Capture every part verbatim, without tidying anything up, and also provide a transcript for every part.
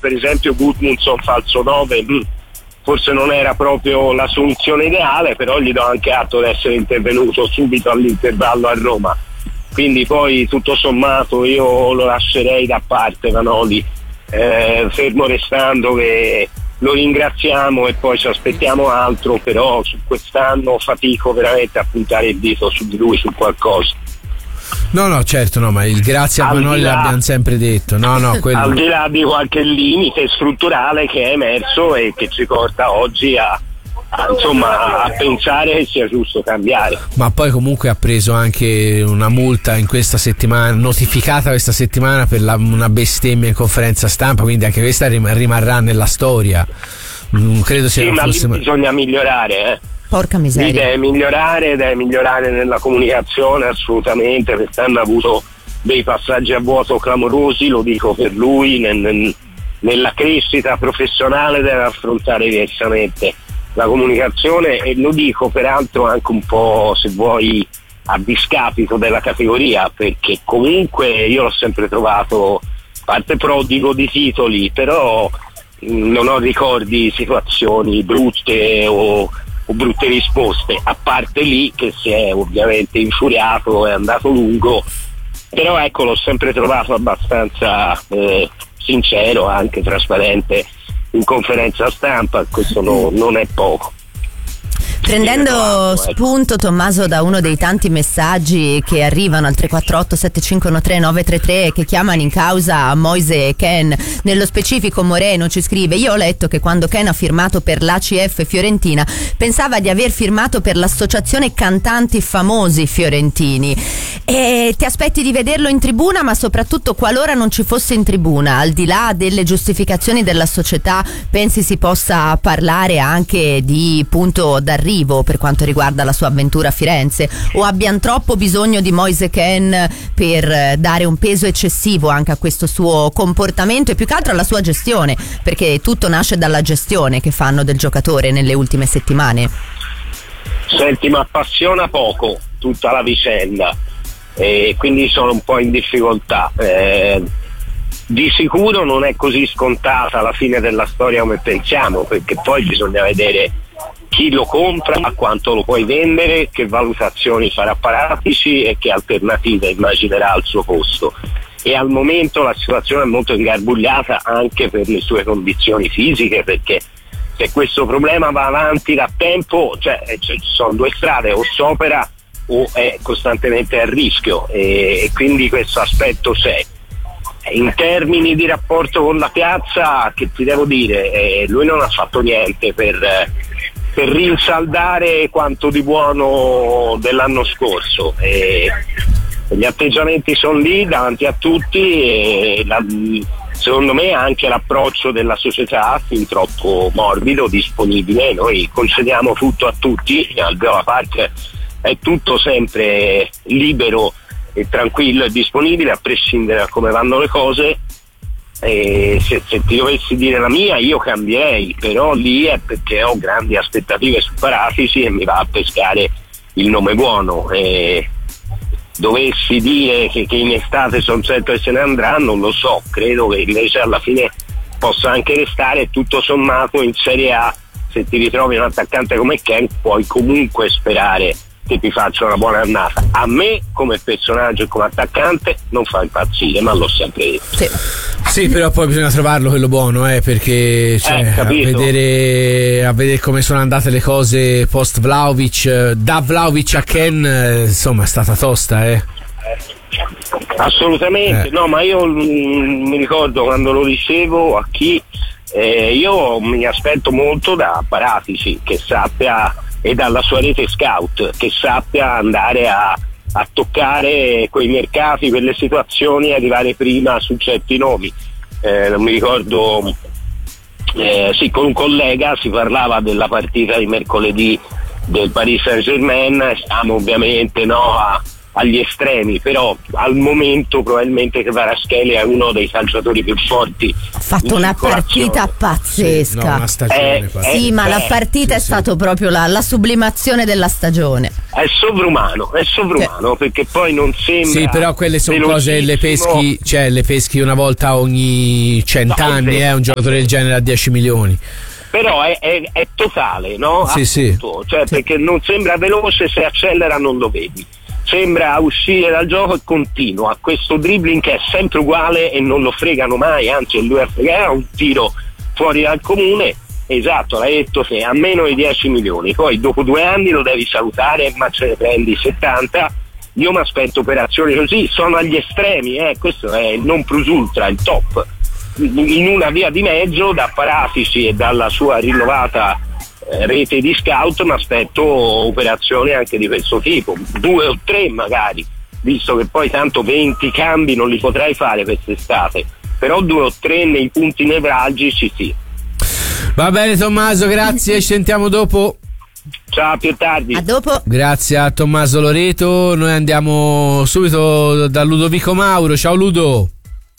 per esempio Gudmundsson falso nove mh, forse non era proprio la soluzione ideale, però gli do anche atto di essere intervenuto subito all'intervallo a Roma, quindi poi tutto sommato io lo lascerei da parte Vanoli, eh, fermo restando che lo ringraziamo e poi ci aspettiamo altro, però su quest'anno fatico veramente a puntare il dito su di lui, su qualcosa. No, no, certo, no, ma il grazie a Vanoli l'abbiamo sempre detto. No, no, quello... Al di là di qualche limite strutturale che è emerso e che ci porta oggi a, a, insomma, a pensare che sia giusto cambiare. Ma poi comunque ha preso anche una multa in questa settimana, notificata questa settimana per la, una bestemmia in conferenza stampa, quindi anche questa rim- rimarrà nella storia. Non credo sia sì, ma fosse... bisogna migliorare, eh. Porca miseria. Lì deve migliorare, deve migliorare nella comunicazione assolutamente, perché hanno avuto dei passaggi a vuoto clamorosi, lo dico per lui, nel, nel, nella crescita professionale deve affrontare diversamente la comunicazione, e lo dico peraltro anche un po', se vuoi, a discapito della categoria, perché comunque io l'ho sempre trovato parte prodigo di titoli, però mh, non ho ricordi di situazioni brutte o o brutte risposte, a parte lì che si è ovviamente infuriato, è andato lungo, però ecco, l'ho sempre trovato abbastanza eh, sincero, anche trasparente in conferenza stampa, questo no, non è poco. Prendendo spunto, Tommaso, da uno dei tanti messaggi che arrivano al tre quattro otto sette cinque uno tre nove tre tre che chiamano in causa Moise Kean, nello specifico Moreno ci scrive: io ho letto che quando Kean ha firmato per l'A C F Fiorentina pensava di aver firmato per l'associazione cantanti famosi fiorentini, e ti aspetti di vederlo in tribuna, ma soprattutto qualora non ci fosse in tribuna, al di là delle giustificazioni della società, pensi si possa parlare anche di punto d'arrivo per quanto riguarda la sua avventura a Firenze, o abbiamo troppo bisogno di Moise Kean per dare un peso eccessivo anche a questo suo comportamento e più che altro alla sua gestione, perché tutto nasce dalla gestione che fanno del giocatore nelle ultime settimane? Senti, mi appassiona poco tutta la vicenda e quindi sono un po' in difficoltà. Eh, di sicuro non è così scontata la fine della storia come pensiamo, perché poi bisogna vedere chi lo compra, a quanto lo puoi vendere, che valutazioni farà Paratici e che alternative immaginerà al suo posto. E al momento la situazione è molto ingarbugliata anche per le sue condizioni fisiche, perché se questo problema va avanti da tempo, cioè ci sono due strade: o s'opera o è costantemente a rischio, e, e quindi questo aspetto c'è. In termini di rapporto con la piazza, che ti devo dire, eh, lui non ha fatto niente per, per rinsaldare quanto di buono dell'anno scorso, e gli atteggiamenti sono lì davanti a tutti, e la, secondo me anche l'approccio della società fin troppo morbido, disponibile. Noi concediamo tutto a tutti, al Groa Park è tutto sempre libero e tranquillo e disponibile a prescindere da come vanno le cose, e se, se ti dovessi dire la mia, io cambierei, però lì è perché ho grandi aspettative su Paratici e mi va a pescare il nome buono. E dovessi dire che, che in estate sono certo che se ne andrà, non lo so, credo che invece alla fine possa anche restare. Tutto sommato in Serie A, se ti ritrovi un attaccante come Kean, puoi comunque sperare che ti faccia una buona annata. A me come personaggio e come attaccante non fa impazzire, ma l'ho sempre detto. Sì, sì, però poi bisogna trovarlo quello buono, eh, perché cioè, eh, a, vedere, a vedere come sono andate le cose post Vlahovic, da Vlahovic a Kean, insomma è stata tosta, eh. Assolutamente, eh. No, ma io mh, mi ricordo quando lo dicevo a chi, eh, io mi aspetto molto da Paratici, che sappia, e dalla sua rete scout, che sappia andare a, a toccare quei mercati, quelle situazioni, e arrivare prima su certi nomi. Eh, non mi ricordo, eh, sì, con un collega si parlava della partita di mercoledì del Paris Saint-Germain, stiamo ovviamente no, a, agli estremi, però al momento probabilmente Kvaratskhelia è uno dei calciatori più forti. Ha fatto una partita pazzesca. Sì, no, una stagione, eh, sì, ma eh, la partita sì, è sì. stato proprio la, la sublimazione della stagione. È sovrumano, è sovrumano, sì. perché poi non sembra. Sì, però quelle sono cose, le peschi, cioè le peschi una volta ogni cent'anni, no, eh, un giocatore del genere a dieci milioni. Però è, è, è totale, no? Sì, sì. Cioè, sì. Perché non sembra veloce, se accelera non lo vedi. Sembra uscire dal gioco e continua. Questo dribbling che è sempre uguale e non lo fregano mai, anzi lui a fregare un tiro fuori dal comune. Esatto, l'hai detto te, a meno di dieci milioni. Poi dopo due anni lo devi salutare, ma ce ne prendi settanta. Io mi aspetto operazioni così, sono agli estremi, eh? Questo è il non plus ultra, il top. In una via di mezzo da Paratici e dalla sua rinnovata eh, rete di scout mi aspetto operazioni anche di questo tipo, due o tre magari, visto che poi tanto venti cambi non li potrei fare quest'estate, però due o tre nei punti nevralgici sì. Va bene Tommaso, grazie, ci sentiamo dopo. Ciao, a più tardi. A dopo. Grazie a Tommaso Loreto. Noi andiamo subito da Ludovico Mauro. Ciao Ludo.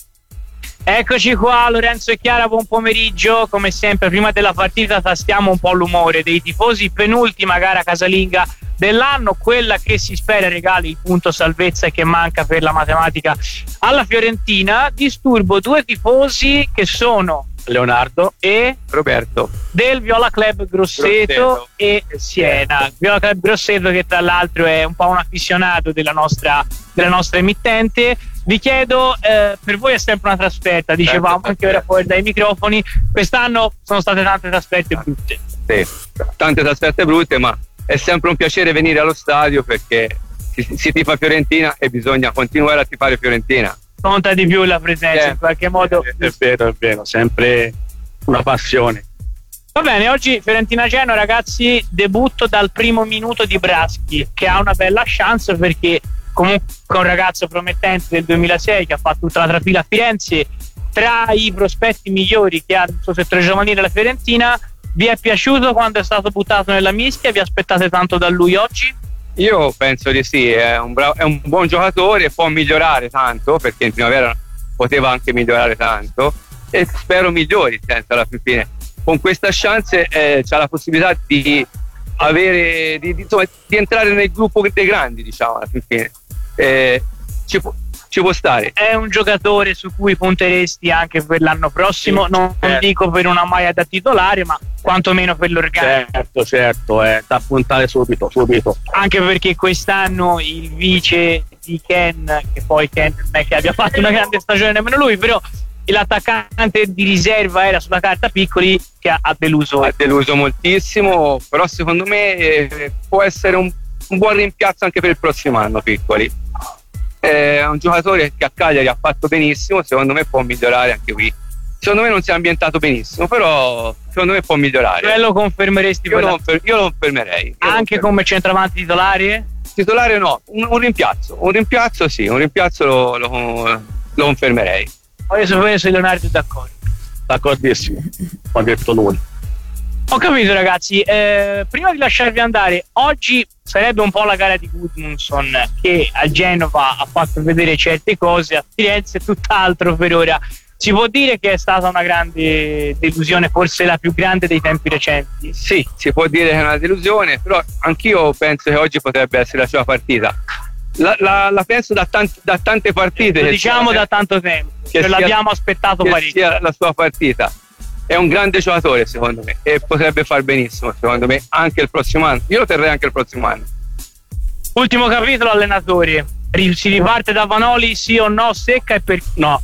Eccoci qua, Lorenzo e Chiara, buon pomeriggio. Come sempre prima della partita tastiamo un po' l'umore dei tifosi. Penultima gara casalinga dell'anno, quella che si spera regali il punto salvezza e che manca per la matematica alla Fiorentina. Disturbo due tifosi che sono Leonardo e Roberto del Viola Club Grosseto, Grosseto. e Siena. Viola Club Grosseto, che tra l'altro è un po' un appassionato della nostra, della nostra emittente. Vi chiedo, eh, per voi è sempre una trasferta, dicevamo anche ora fuori dai microfoni, quest'anno sono state tante trasferte brutte. Sì, tante trasferte brutte, ma è sempre un piacere venire allo stadio perché si, si tifa Fiorentina e bisogna continuare a tifare Fiorentina. Conta di più la presenza, eh, in qualche modo. È, è vero, è vero, sempre una passione. Va bene, oggi Fiorentina-Genoa, ragazzi, debutto dal primo minuto di Braschi, che ha una bella chance perché comunque un ragazzo promettente del duemilasei che ha fatto tutta la trafila a Firenze, tra i prospetti migliori che ha nel suo settore giovanile la Fiorentina. Vi è piaciuto quando è stato buttato nella mischia? Vi aspettate tanto da lui oggi? Io penso di sì, è un, bravo, è un buon giocatore, può migliorare tanto perché in primavera poteva anche migliorare tanto e spero migliori, senza alla fine. Con questa chance eh, c'ha la possibilità di avere di, di, insomma, di entrare nel gruppo dei grandi, diciamo, alla fine. Eh, ci, può, ci può stare. È un giocatore su cui punteresti anche per l'anno prossimo, sì, non certo. dico per una maglia da titolare, ma quantomeno per l'organico. Certo, certo, è da puntare subito, subito. Anche perché quest'anno il vice di Ken, che poi Ken non è che abbia fatto una grande stagione nemmeno lui, però l'attaccante di riserva era sulla carta Piccoli, che ha deluso. Ha deluso moltissimo, però secondo me eh, può essere un, un buon rimpiazzo anche per il prossimo anno Piccoli. È un giocatore che a Cagliari ha fatto benissimo, secondo me può migliorare anche qui. Secondo me non si è ambientato benissimo, però secondo me può migliorare. Cioè lo confermeresti? Io, lo, io lo confermerei. Io anche lo come centravanti titolare? Titolare no, un, un rimpiazzo, un rimpiazzo sì, un rimpiazzo lo, lo, lo confermerei. Voglio sapere se Leonardo è d'accordo. D'accordissimo, ho detto lui. Ho capito ragazzi, eh, prima di lasciarvi andare, oggi sarebbe un po' la gara di Gudmundsson, che a Genova ha fatto vedere certe cose, a Firenze tutt'altro per ora. Si può dire che è stata una grande delusione, forse la più grande dei tempi recenti? Sì, si può dire che è una delusione, però anch'io penso che oggi potrebbe essere la sua partita. La, la, la penso da, tanti, da tante partite. Lo diciamo sia, da tanto tempo, che sia, l'abbiamo aspettato che parecchio. Sia la sua partita. È un grande giocatore secondo me e potrebbe far benissimo secondo me anche il prossimo anno. Io lo terrei anche il prossimo anno. Ultimo capitolo, allenatori. Si riparte da Vanoli, sì o no, secca e per... No,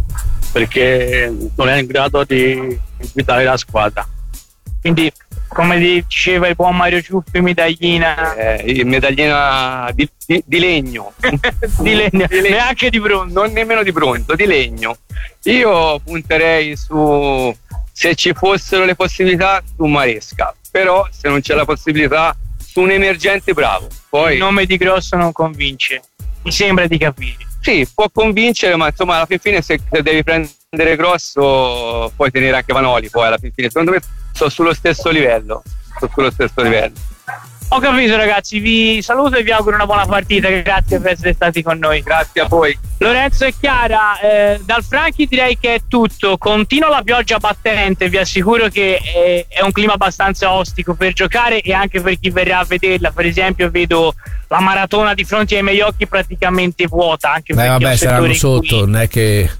perché non è in grado di guidare la squadra. Quindi, come diceva il buon Mario Ciuffi, medaglina eh, medaglina di, di, di legno di legno, di legno. Neanche di bronzo, non nemmeno di bronzo, di legno. Io punterei su, se ci fossero le possibilità, su Maresca, però se non c'è la possibilità, su un emergente bravo. Poi il nome di Grosso non convince, mi sembra di capire. Sì, può convincere, ma insomma alla fine se, se devi prendere Grosso puoi tenere anche Vanoli, poi alla fine secondo me sono sullo stesso livello sono sullo stesso livello Ho capito ragazzi, vi saluto e vi auguro una buona partita, grazie per essere stati con noi. Grazie a voi. Lorenzo e Chiara, eh, dal Franchi direi che è tutto, continua la pioggia battente, vi assicuro che è, è un clima abbastanza ostico per giocare e anche per chi verrà a vederla. Per esempio vedo la maratona di fronte ai miei occhi praticamente vuota, anche Beh, perché vabbè, saranno sotto, cui... non è che...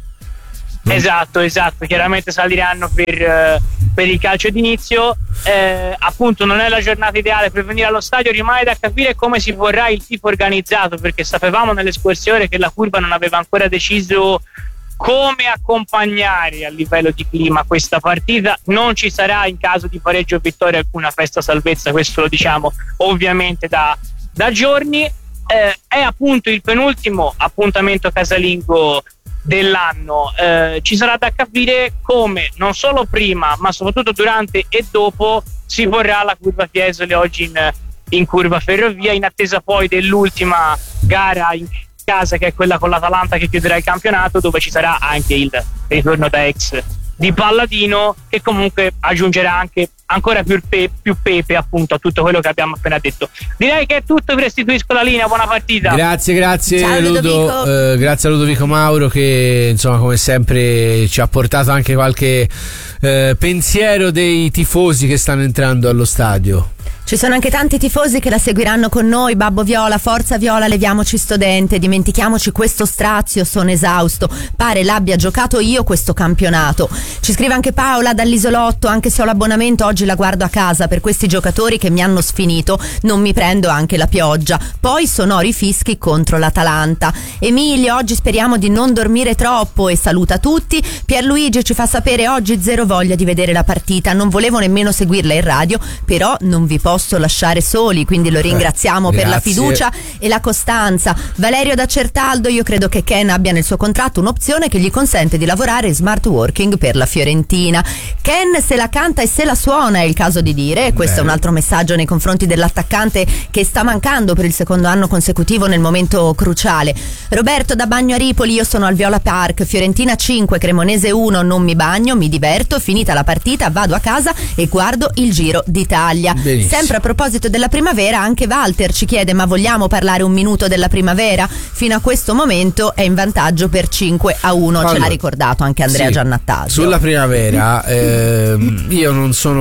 Esatto, esatto, chiaramente saliranno per, uh, per il calcio d'inizio, eh, appunto non è la giornata ideale per venire allo stadio, rimane da capire come si vorrà il tifo organizzato, perché sapevamo nelle scorse ore che la curva non aveva ancora deciso come accompagnare a livello di clima questa partita. Non ci sarà in caso di pareggio o vittoria alcuna festa salvezza, questo lo diciamo ovviamente da, da giorni. Eh, è appunto il penultimo appuntamento casalingo dell'anno, eh, ci sarà da capire come non solo prima ma soprattutto durante e dopo si vorrà la curva Fiesole oggi in, in curva Ferrovia, in attesa poi dell'ultima gara in casa che è quella con l'Atalanta che chiuderà il campionato, dove ci sarà anche il ritorno da ex di Palladino, che comunque aggiungerà anche ancora più, pe- più pepe appunto a tutto quello che abbiamo appena detto. Direi che è tutto, vi restituisco la linea, buona partita. Grazie, grazie. Ciao, Ludo, eh, grazie a Ludovico Mauro che insomma come sempre ci ha portato anche qualche eh, pensiero dei tifosi che stanno entrando allo stadio. Ci sono anche tanti tifosi che la seguiranno con noi. Babbo Viola, forza Viola, leviamoci sto dente, dimentichiamoci questo strazio, sono esausto, pare l'abbia giocato io questo campionato. Ci scrive anche Paola dall'isolotto, anche se ho l'abbonamento oggi la guardo a casa, per questi giocatori che mi hanno sfinito non mi prendo anche la pioggia, poi sonori fischi contro l'Atalanta. Emilio, oggi speriamo di non dormire troppo, e saluta tutti. Pierluigi ci fa sapere oggi zero voglia di vedere la partita, non volevo nemmeno seguirla in radio, però non vi posso lasciare soli, quindi lo ringraziamo eh, per la fiducia e la costanza. Valerio da Certaldo, io credo che Ken abbia nel suo contratto un'opzione che gli consente di lavorare in smart working per la Fiorentina. Ken se la canta e se la suona, è il caso di dire, e questo Beh. è un altro messaggio nei confronti dell'attaccante che sta mancando per il secondo anno consecutivo nel momento cruciale. Roberto da Bagno a Ripoli, io sono al Viola Park, Fiorentina cinque, Cremonese uno, non mi bagno, mi diverto, finita la partita vado a casa e guardo il Giro d'Italia. Benissimo. Sempre a proposito della primavera, anche Walter ci chiede: ma vogliamo parlare un minuto della primavera? Fino a questo momento è in vantaggio per cinque a uno, allora, ce l'ha ricordato anche Andrea sì, Giannattasio. Sulla primavera eh, io non sono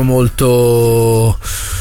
molto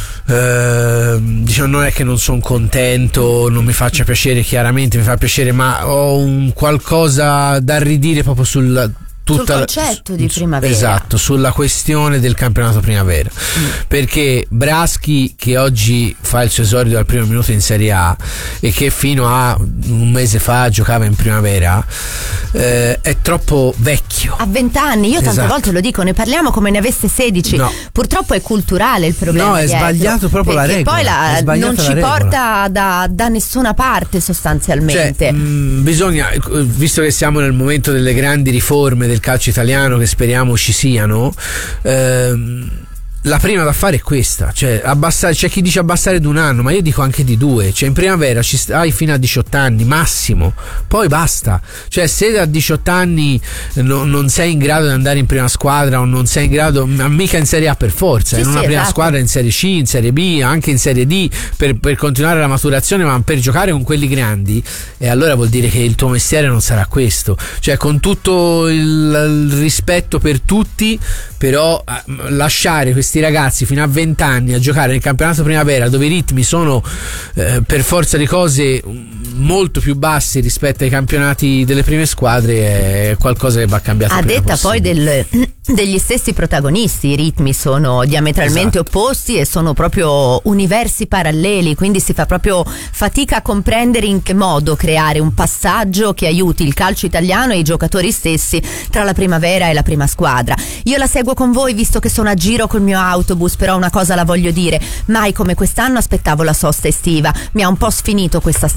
eh, diciamo, non è che non sono contento, non mi faccia piacere, chiaramente mi fa piacere, ma ho un qualcosa da ridire proprio sul Tutta sul concetto la, di primavera. Esatto, sulla questione del campionato primavera. Mm. Perché Braschi, che oggi fa il suo esordio al primo minuto in Serie A e che fino a un mese fa giocava in primavera, eh, è troppo vecchio. Ha vent'anni, io tante esatto. volte lo dico, ne parliamo come ne avesse sedici. No. Purtroppo è culturale il problema. No, è dietro, sbagliato proprio la regola. Poi la, non ci porta da, da nessuna parte sostanzialmente. Cioè, mh, bisogna, visto che siamo nel momento delle grandi riforme del calcio italiano, che speriamo ci siano, ehm, la prima da fare è questa, cioè abbassare, c'è chi dice abbassare di un anno, ma io dico anche di due, cioè in primavera ci stai fino a diciotto anni massimo, poi basta, cioè se a diciotto anni no, non sei in grado di andare in prima squadra o non sei in grado, mica in Serie A per forza, sì, in una sì, prima esatto. squadra in Serie C, in Serie B, anche in Serie D per, per continuare la maturazione, ma per giocare con quelli grandi, e allora vuol dire che il tuo mestiere non sarà questo, cioè con tutto il, il rispetto per tutti, però lasciare questi ragazzi fino a venti anni a giocare nel campionato primavera, dove i ritmi sono eh, per forza di cose molto più bassi rispetto ai campionati delle prime squadre, è qualcosa che va cambiato. A detta poi del, degli stessi protagonisti, i ritmi sono diametralmente esatto. opposti e sono proprio universi paralleli, quindi si fa proprio fatica a comprendere in che modo creare un passaggio che aiuti il calcio italiano e i giocatori stessi tra la primavera e la prima squadra. Io la seguo con voi visto che sono a giro col mio autobus, però una cosa la voglio dire: mai come quest'anno aspettavo la sosta estiva, mi ha un po' sfinito questa stagione.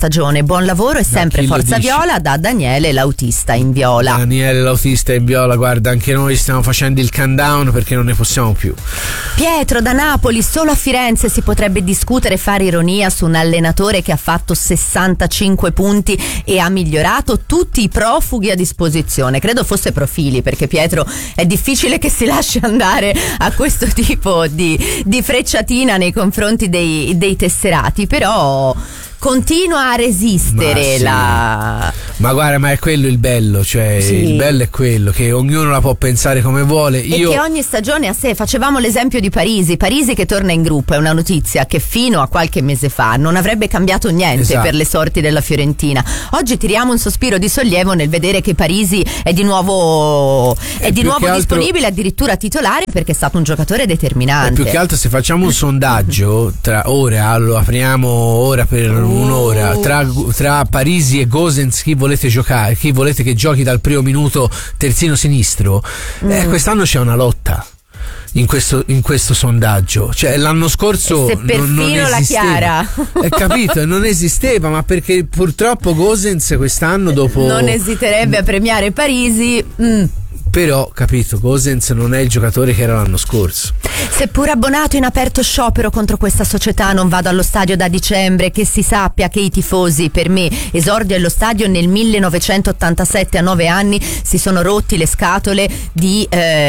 buon lavoro e sempre Forza dici? Viola da Daniele l'autista in viola. Daniele l'autista in viola, guarda, anche noi stiamo facendo il countdown perché non ne possiamo più. Pietro da Napoli, solo a Firenze si potrebbe discutere e fare ironia su un allenatore che ha fatto sessantacinque punti e ha migliorato tutti i profughi a disposizione. Credo fosse Profili, perché Pietro è difficile che si lasci andare a questo tipo di, di frecciatina nei confronti dei, dei tesserati, però continua a resistere. Ma sì. la ma guarda, ma è quello il bello, cioè sì. il bello è quello che ognuno la può pensare come vuole. Io... e che ogni stagione a sé. Facevamo l'esempio di Parisi Parisi che torna in gruppo, è una notizia che fino a qualche mese fa non avrebbe cambiato niente, esatto, per le sorti della Fiorentina. Oggi tiriamo un sospiro di sollievo nel vedere che Parisi è di nuovo è di nuovo disponibile, altro... addirittura titolare, perché è stato un giocatore determinante. E più che altro, se facciamo un sondaggio tra ora, lo apriamo ora per un'ora, tra, tra Parisi e Gosens, chi volete giocare, chi volete che giochi dal primo minuto terzino sinistro, mm. eh, quest'anno c'è una lotta in questo, in questo sondaggio, cioè l'anno scorso e se perfino non, non esisteva, la Chiara è capito, non esisteva, ma perché purtroppo Gosens quest'anno dopo non esiterebbe a premiare Parisi. mm. Però, capito, Gosens non è il giocatore che era l'anno scorso. Seppur abbonato in aperto sciopero contro questa società, non vado allo stadio da dicembre. Che si sappia che i tifosi, per me, esordio allo stadio nel millenovecentottantasette, a nove anni, si sono rotti le scatole di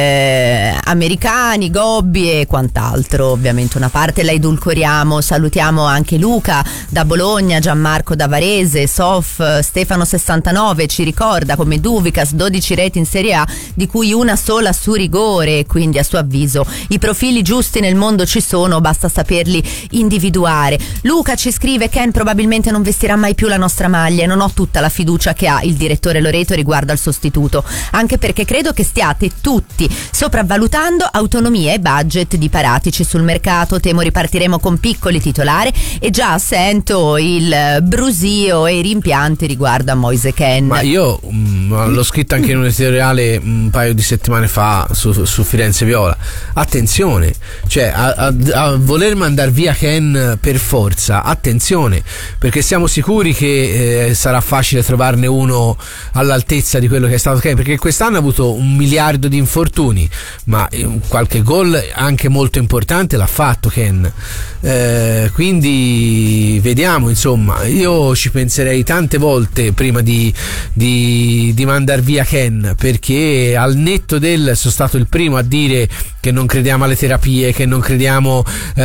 eh, americani, gobbi e quant'altro. Ovviamente una parte la edulcoriamo. Salutiamo anche Luca da Bologna, Gianmarco da Varese, Sof, Stefano sessantanove ci ricorda come Duvicas, dodici reti in Serie A, di cui una sola su rigore, quindi a suo avviso i profili giusti nel mondo ci sono, basta saperli individuare. Luca ci scrive: Ken probabilmente non vestirà mai più la nostra maglia e non ho tutta la fiducia che ha il direttore Loreto riguardo al sostituto, anche perché credo che stiate tutti sopravvalutando autonomia e budget di Paratici sul mercato. Temo ripartiremo con piccoli titolari e già sento il brusio e i rimpianti riguardo a Moise Ken. Ma io mh, l'ho scritto anche in un editoriale un paio di settimane fa su, su Firenze Viola. Attenzione, cioè a, a, a voler mandare via Ken per forza, attenzione, perché siamo sicuri che eh, sarà facile trovarne uno all'altezza di quello che è stato Ken, perché quest'anno ha avuto un miliardo di infortuni, ma qualche gol anche molto importante l'ha fatto Ken, eh, quindi vediamo, insomma, io ci penserei tante volte prima di, di, di mandar via Ken, perché al netto del, sono stato il primo a dire che non crediamo alle terapie, che non crediamo eh,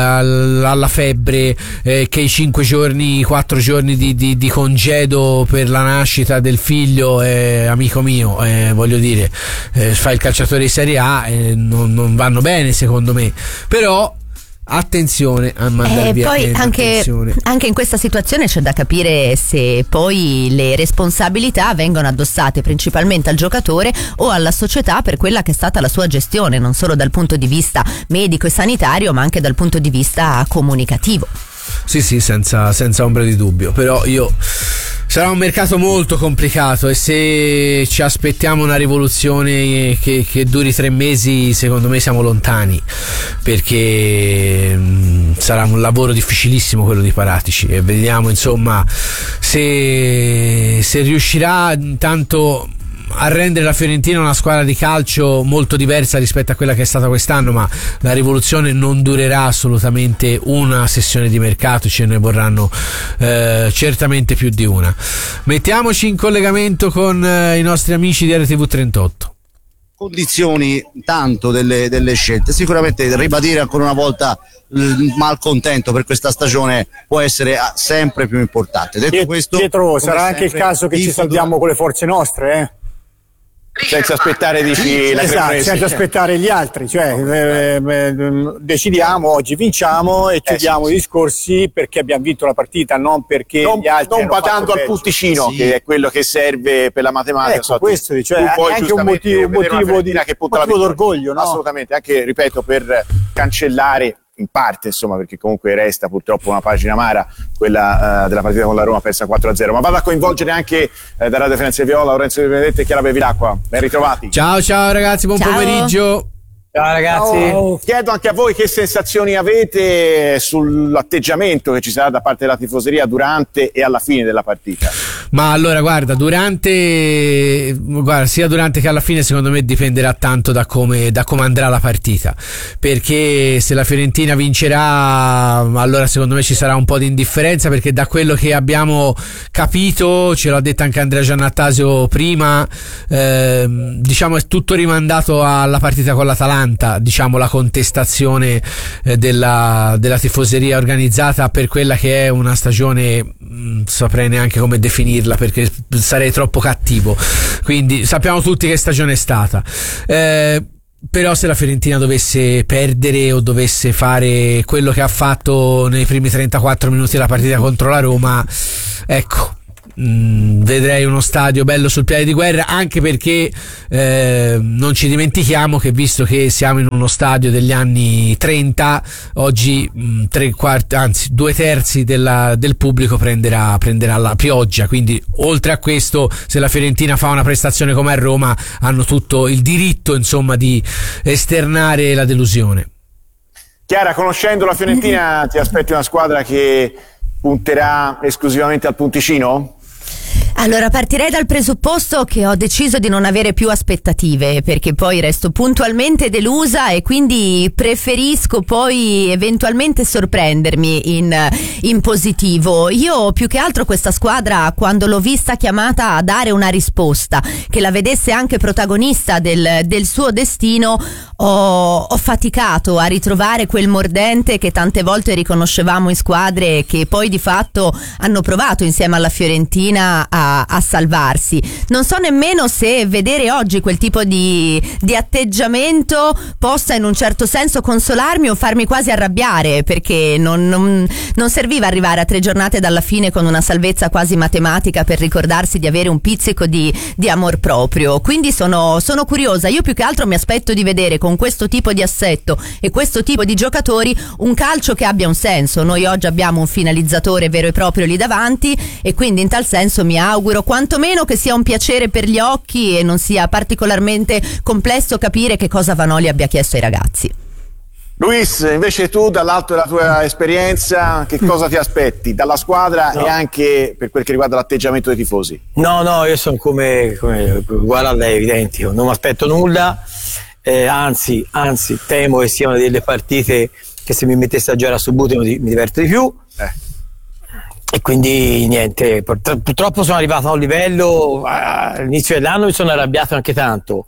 alla febbre, eh, che i cinque giorni, quattro giorni di, di, di congedo per la nascita del figlio, eh, amico mio, eh, voglio dire, eh, fai il calciatore di Serie A, eh, non, non vanno bene secondo me, però attenzione a mandare eh, via poi Ken, anche, anche in questa situazione c'è da capire se poi le responsabilità vengono addossate principalmente al giocatore o alla società per quella che è stata la sua gestione, non solo dal punto di vista medico e sanitario ma anche dal punto di vista comunicativo. Sì sì, senza, senza ombra di dubbio, però io sarà un mercato molto complicato e se ci aspettiamo una rivoluzione che, che duri tre mesi, secondo me siamo lontani, perché mh, sarà un lavoro difficilissimo quello di Paratici e vediamo insomma se, se riuscirà intanto a rendere la Fiorentina una squadra di calcio molto diversa rispetto a quella che è stata quest'anno, ma la rivoluzione non durerà assolutamente una sessione di mercato, ce ne vorranno eh, certamente più di una. Mettiamoci in collegamento con eh, i nostri amici di R T V trentotto. Condizioni tanto delle, delle scelte, sicuramente ribadire ancora una volta il malcontento per questa stagione può essere sempre più importante. Detto Pietro, questo, Pietro sarà anche il caso che ci salviamo con le forze nostre, eh? senza aspettare dici, la esatto, senza aspettare gli altri, cioè eh, eh, decidiamo oggi, vinciamo e chiudiamo eh, sì, i discorsi perché abbiamo vinto la partita, non perché non, gli altri non badando al punticino, sì, che è quello che serve per la matematica. Ecco, so, questo tu, cioè, tu è anche un motivo, motivo, di, che motivo d'orgoglio, no? Assolutamente, anche ripeto per cancellare in parte, insomma, perché comunque resta purtroppo una pagina amara, quella uh, della partita con la Roma persa quattro a zero, ma vado a coinvolgere anche uh, da Radio Firenze Viola Lorenzo Di Benedetto e Chiara Bevilacqua. Ben ritrovati. Ciao ciao ragazzi, buon ciao. pomeriggio. Ciao ragazzi. Oh, chiedo anche a voi che sensazioni avete sull'atteggiamento che ci sarà da parte della tifoseria durante e alla fine della partita. Ma allora guarda, durante guarda, sia durante che alla fine secondo me dipenderà tanto da come, da come andrà la partita, perché se la Fiorentina vincerà allora secondo me ci sarà un po' di indifferenza, perché da quello che abbiamo capito, ce l'ha detto anche Andrea Giannattasio prima, eh, diciamo è tutto rimandato alla partita con l'Atalanta. Diciamo la contestazione eh, della, della tifoseria organizzata per quella che è una stagione, mh, saprei neanche come definirla perché sarei troppo cattivo, quindi sappiamo tutti che stagione è stata, eh, però se la Fiorentina dovesse perdere o dovesse fare quello che ha fatto nei primi trentaquattro minuti della partita contro la Roma, ecco, Mm, vedrei uno stadio bello sul piede di guerra, anche perché eh, non ci dimentichiamo che visto che siamo in uno stadio degli anni trenta, oggi mh, tre quarti, anzi due terzi della, del pubblico prenderà, prenderà la pioggia, quindi oltre a questo se la Fiorentina fa una prestazione come a Roma hanno tutto il diritto insomma di esternare la delusione. Chiara, conoscendo la Fiorentina ti aspetti una squadra che punterà esclusivamente al punticino? Allora partirei dal presupposto che ho deciso di non avere più aspettative, perché poi resto puntualmente delusa e quindi preferisco poi eventualmente sorprendermi in, in positivo. Io più che altro questa squadra, quando l'ho vista chiamata a dare una risposta che la vedesse anche protagonista del, del suo destino, ho, ho faticato a ritrovare quel mordente che tante volte riconoscevamo in squadre che poi di fatto hanno provato insieme alla Fiorentina a a salvarsi. Non so nemmeno se vedere oggi quel tipo di, di atteggiamento possa in un certo senso consolarmi o farmi quasi arrabbiare, perché non, non, non serviva arrivare a tre giornate dalla fine con una salvezza quasi matematica per ricordarsi di avere un pizzico di, di amor proprio. Quindi sono, sono curiosa. Io più che altro mi aspetto di vedere con questo tipo di assetto e questo tipo di giocatori un calcio che abbia un senso. Noi oggi abbiamo un finalizzatore vero e proprio lì davanti e quindi in tal senso mi auguro quantomeno che sia un piacere per gli occhi e non sia particolarmente complesso capire che cosa Vanoli abbia chiesto ai ragazzi. Luis, invece tu dall'alto della tua esperienza che cosa ti aspetti dalla squadra no. e anche per quel che riguarda l'atteggiamento dei tifosi? No, no, io sono come, come uguale a lei, evidente, non mi aspetto nulla, eh, anzi, anzi temo che siano delle partite che se mi mettesse a giocare a subito mi, mi diverto di più. Eh. E quindi niente, purtroppo sono arrivato a un livello, all'inizio dell'anno mi sono arrabbiato anche tanto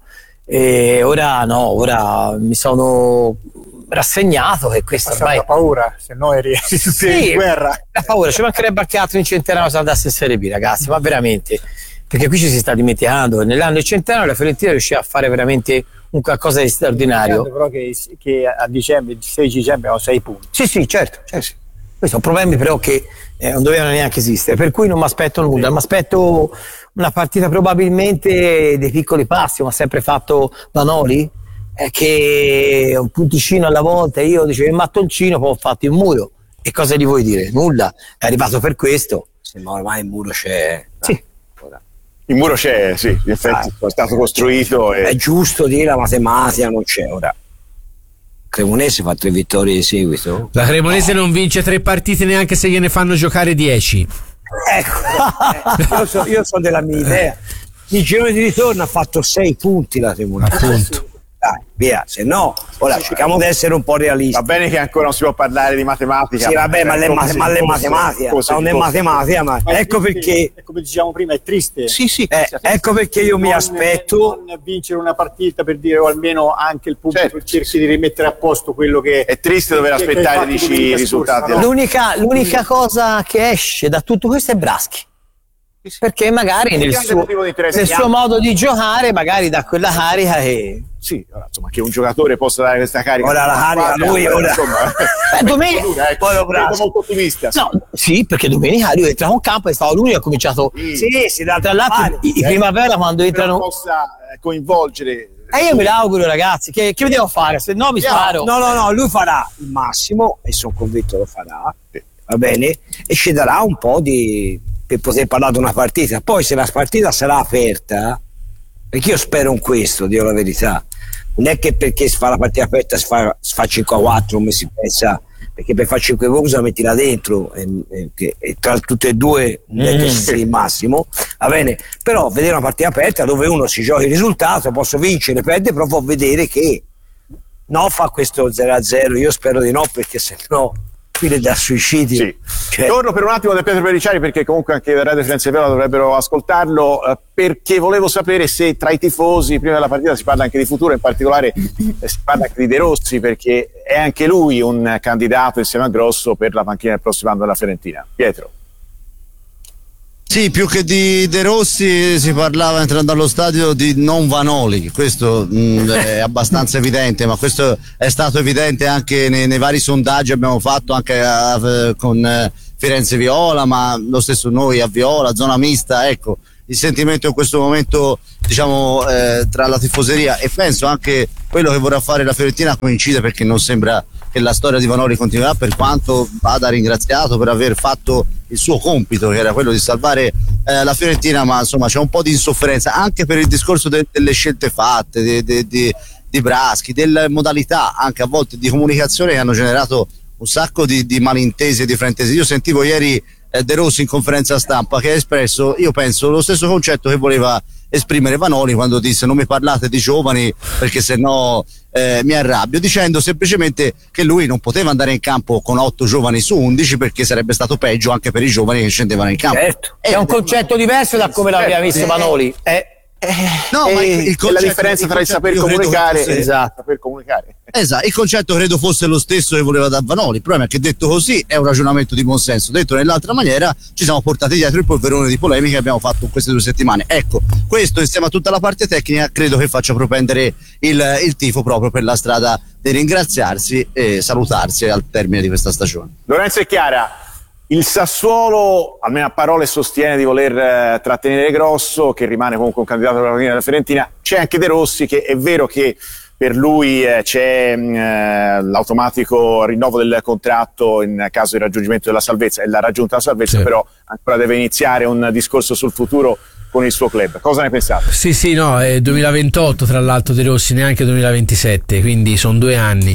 e ora no, ora mi sono rassegnato che questa ormai... la paura, se no eri sì, in guerra. La paura, ci mancherebbe anche altro in Centenario se andasse in Serie B, ragazzi, ma veramente, perché qui ci si sta dimenticando, nell'anno del Centenario la Fiorentina riuscì a fare veramente un qualcosa di straordinario. Però che, che a dicembre, il sedici dicembre ho sei punti. Sì, sì, certo, certo. Sì. Questi sono problemi però che eh, non dovevano neanche esistere, per cui non mi aspetto nulla, mi aspetto una partita probabilmente dei piccoli passi, come ha sempre fatto Vanoli, eh, che un punticino alla volta, io dicevo il mattoncino, poi ho fatto il muro, e cosa gli vuoi dire? Nulla, è arrivato per questo. Sì, ma ormai il muro c'è. Sì. Il muro c'è, sì, in effetti ah, è stato costruito. E... È giusto dire la matematica non c'è ora. Cremonese fa tre vittorie di seguito. La Cremonese no. non vince tre partite neanche se gliene fanno giocare dieci. Ecco, io, so, io so della mia idea. Il girone di ritorno ha fatto sei punti la Cremonese. Appunto. Dai, via, se no, ora cerchiamo di essere un po' realisti. Va bene che ancora non si può parlare di matematica. Sì, vabbè, ma le, ma, ma le matematica, non è matematica, ma, ma ecco perché. Come dicevamo prima, è triste. Sì, sì. Eh, ecco perché io non, mi aspetto. Non vincere una partita per dire, o almeno anche il pubblico certo. cerchi di rimettere a posto quello che. È triste dover aspettare dici i risultati. No? L'unica, l'unica cosa che esce da tutto questo è Braschi. Perché magari nel suo, nel suo modo di giocare magari dà quella carica e sì, ora, insomma, che un giocatore possa dare questa carica ora la carica lui ora insomma, Beh, domenica ecco, poi lo molto ottimista no, sì, perché domenica lui entra in campo e stava lui ha cominciato sì, sì, sì tra l'altro i, i primavera quando entrano possa coinvolgere e io me l'auguro ragazzi che, che devo fare se no mi sparo no no no lui farà il massimo e sono convinto lo farà va bene e ci darà un po' di per poter parlare di una partita. Poi se la partita sarà aperta, perché io spero in questo, Dio la verità, non è che perché si fa la partita aperta si fa, si fa cinque a quattro come si pensa, perché per fare cinque gol bisogna metti là dentro e, e, e tra tutte e due non è che sia il massimo, va bene, però vedere una partita aperta dove uno si gioca il risultato, posso vincere, perdere, però può vedere che no, fa questo zero a zero, io spero di no, perché se no fine da suicidio. Sì. Cioè. Torno per un attimo da Pietro Periciari, perché comunque anche da Radio Firenze Viola dovrebbero ascoltarlo, eh, perché volevo sapere se tra i tifosi prima della partita si parla anche di futuro, in particolare eh, si parla anche di De Rossi, perché è anche lui un candidato insieme a Grosso per la panchina del prossimo anno della Fiorentina. Pietro. Sì, più che di De Rossi si parlava entrando allo stadio di non Vanoli, questo mh, è abbastanza evidente, ma questo è stato evidente anche nei, nei vari sondaggi che abbiamo fatto anche a, a, con eh, Firenze Viola, ma lo stesso noi a Viola, zona mista, ecco, il sentimento in questo momento, diciamo, eh, tra la tifoseria, e penso anche quello che vorrà fare la Fiorentina coincide, perché non sembra che la storia di Vanoli continuerà, per quanto vada ringraziato per aver fatto il suo compito, che era quello di salvare eh, la Fiorentina, ma insomma c'è un po' di insofferenza anche per il discorso de- delle scelte fatte de- de- de- di Braschi, delle modalità anche a volte di comunicazione che hanno generato un sacco di, di malintesi e di fraintesi. Io sentivo ieri eh, De Rossi in conferenza stampa che ha espresso, io penso, lo stesso concetto che voleva esprimere Vanoli quando disse non mi parlate di giovani perché sennò eh, mi arrabbio, dicendo semplicemente che lui non poteva andare in campo con otto giovani su undici perché sarebbe stato peggio anche per i giovani che scendevano in campo. Certo. È un concetto diverso da come l'aveva visto Vanoli. Eh, no, e ma il, il concetto, la differenza tra il saper comunicare e esatto. saper comunicare. Esatto, il concetto credo fosse lo stesso che voleva da Vanoli. Il problema è che detto così è un ragionamento di buonsenso, detto nell'altra maniera ci siamo portati dietro il polverone di polemiche che abbiamo fatto in queste due settimane. Ecco, questo insieme a tutta la parte tecnica credo che faccia propendere il, il tifo proprio per la strada di ringraziarsi e salutarsi al termine di questa stagione. Lorenzo e Chiara, il Sassuolo, almeno a parole, sostiene di voler eh, trattenere Grosso, che rimane comunque un candidato alla panchina della Fiorentina. C'è anche De Rossi, che è vero che per lui eh, c'è eh, l'automatico rinnovo del contratto in caso di raggiungimento della salvezza, e l'ha raggiunta la salvezza, sì. Però ancora deve iniziare un discorso sul futuro con il suo club. Cosa ne pensate? Sì, sì, no, è duemilaventotto tra l'altro De Rossi, neanche duemilaventisette, quindi sono due anni.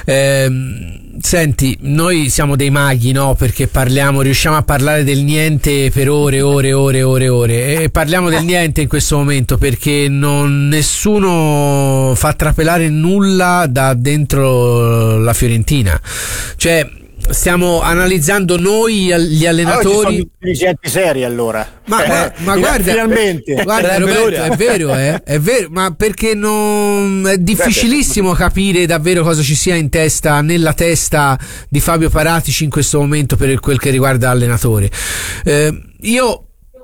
Ehm, senti, noi siamo dei maghi, no? Perché parliamo, riusciamo a parlare del niente per ore, ore, ore, ore, ore, e parliamo del niente in questo momento perché non, nessuno fa trapelare nulla da dentro la Fiorentina. Cioè, stiamo analizzando noi gli allenatori. Allora ci sono dirigenti seri, allora. Ma, eh, ma guarda, finalmente. guarda Roberto, è vero, eh? È vero, ma perché non è difficilissimo capire davvero cosa ci sia in testa, nella testa di Fabio Paratici in questo momento per quel che riguarda l'allenatore. Eh, io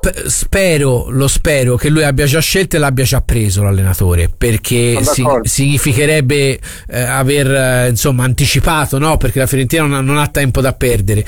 spero, lo spero che lui abbia già scelto e l'abbia già preso l'allenatore, perché si, significherebbe eh, aver eh, insomma anticipato, no? Perché la Fiorentina non ha, non ha tempo da perdere.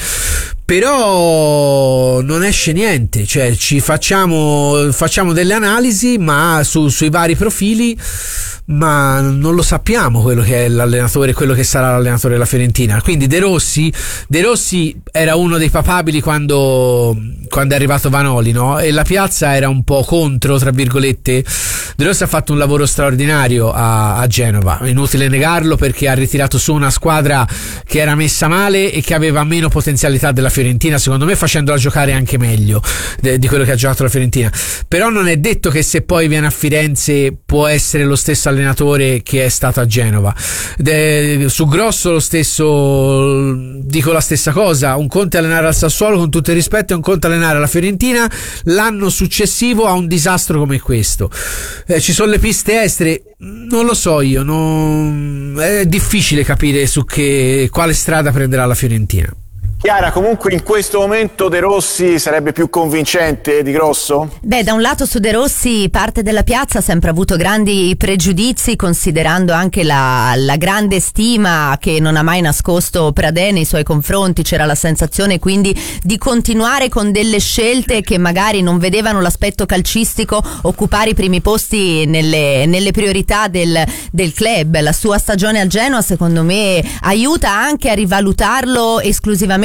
Però non esce niente, cioè ci facciamo facciamo delle analisi ma su, sui vari profili, ma non lo sappiamo quello che è l'allenatore, quello che sarà l'allenatore della Fiorentina. Quindi De Rossi De Rossi era uno dei papabili quando, quando è arrivato Vanoli, no? E la piazza era un po' contro, tra virgolette. De Rossi ha fatto un lavoro straordinario a, a Genova, inutile negarlo, perché ha ritirato su una squadra che era messa male e che aveva meno potenzialità della Fiorentina, secondo me, facendola giocare anche meglio de, di quello che ha giocato la Fiorentina. Però non è detto che se poi viene a Firenze può essere lo stesso allenatore che è stato a Genova. De, su Grosso lo stesso, dico la stessa cosa. Un conto è allenare al Sassuolo, con tutto il rispetto, e un conto è allenare la Fiorentina l'anno successivo a un disastro come questo. Eh, ci sono le piste estere, non lo so io, non, è difficile capire su che quale strada prenderà la Fiorentina. Chiara, comunque in questo momento De Rossi sarebbe più convincente di Grosso? Beh, da un lato su De Rossi parte della piazza ha sempre avuto grandi pregiudizi, considerando anche la, la grande stima che non ha mai nascosto Pradè nei suoi confronti. C'era la sensazione quindi di continuare con delle scelte che magari non vedevano l'aspetto calcistico occupare i primi posti nelle, nelle priorità del, del club. La sua stagione al Genoa secondo me aiuta anche a rivalutarlo esclusivamente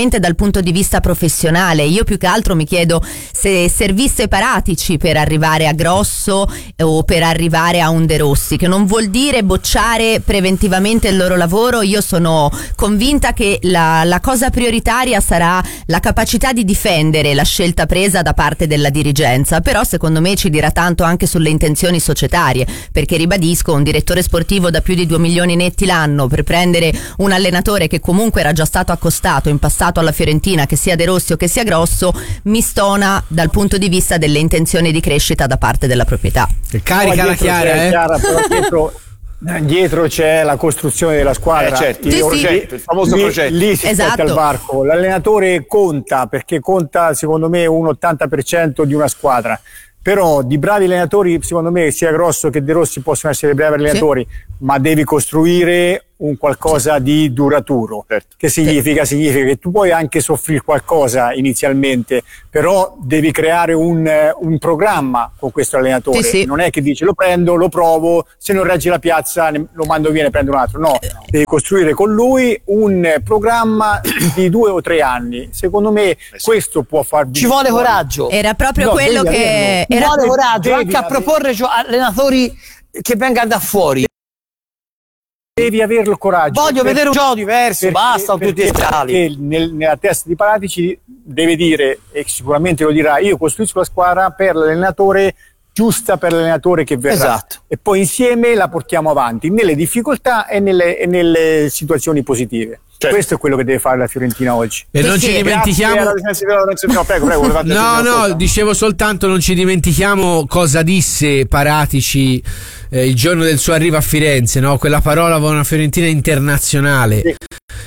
esclusivamente dal punto di vista professionale. Io più che altro mi chiedo se servisse Paratici per arrivare a Grosso o per arrivare a un De Rossi, che non vuol dire bocciare preventivamente il loro lavoro. Io sono convinta che la, la cosa prioritaria sarà la capacità di difendere la scelta presa da parte della dirigenza, però secondo me ci dirà tanto anche sulle intenzioni societarie, perché ribadisco, un direttore sportivo da più di due milioni netti l'anno per prendere un allenatore che comunque era già stato accostato in passato alla Fiorentina, che sia De Rossi o che sia Grosso, mi stona dal punto di vista delle intenzioni di crescita da parte della proprietà. Carica la Chiara, eh? Chiara, però dietro, dietro c'è la costruzione della squadra, eh, certo, il, sì, progetto, sì. il famoso lì, progetto. Lì si esatto. spetta il varco. L'allenatore conta, perché conta secondo me un ottanta per cento di una squadra. Però di bravi allenatori, secondo me, sia Grosso che De Rossi possono essere bravi allenatori, sì. ma devi costruire un qualcosa sì. di duraturo. Certo. Che significa? Sì. Significa che tu puoi anche soffrire qualcosa inizialmente, però devi creare un, un programma con questo allenatore. Sì, sì. Non è che dici lo prendo, lo provo, se non regge la piazza lo mando via e prendo un altro. No, devi costruire con lui un programma di due o tre anni. Secondo me questo può farvi... Ci vuole coraggio. Era proprio no, quello che... Ci era... vuole coraggio devi anche a proporre allenatori che vengano da fuori. Devi averlo coraggio. Voglio per, vedere un gioco diverso, perché, basta perché, tutti i perché nel, nella testa di Paratici deve dire, e sicuramente lo dirà, io costruisco la squadra per l'allenatore giusta, per l'allenatore che verrà. Esatto. E poi insieme la portiamo avanti nelle difficoltà e nelle, e nelle situazioni positive. Certo. Questo è quello che deve fare la Fiorentina oggi. E non ci dimentichiamo. No, prego, prego, no, no, dicevo soltanto non ci dimentichiamo cosa disse Paratici eh, il giorno del suo arrivo a Firenze, no? Quella parola con una Fiorentina internazionale. Sì.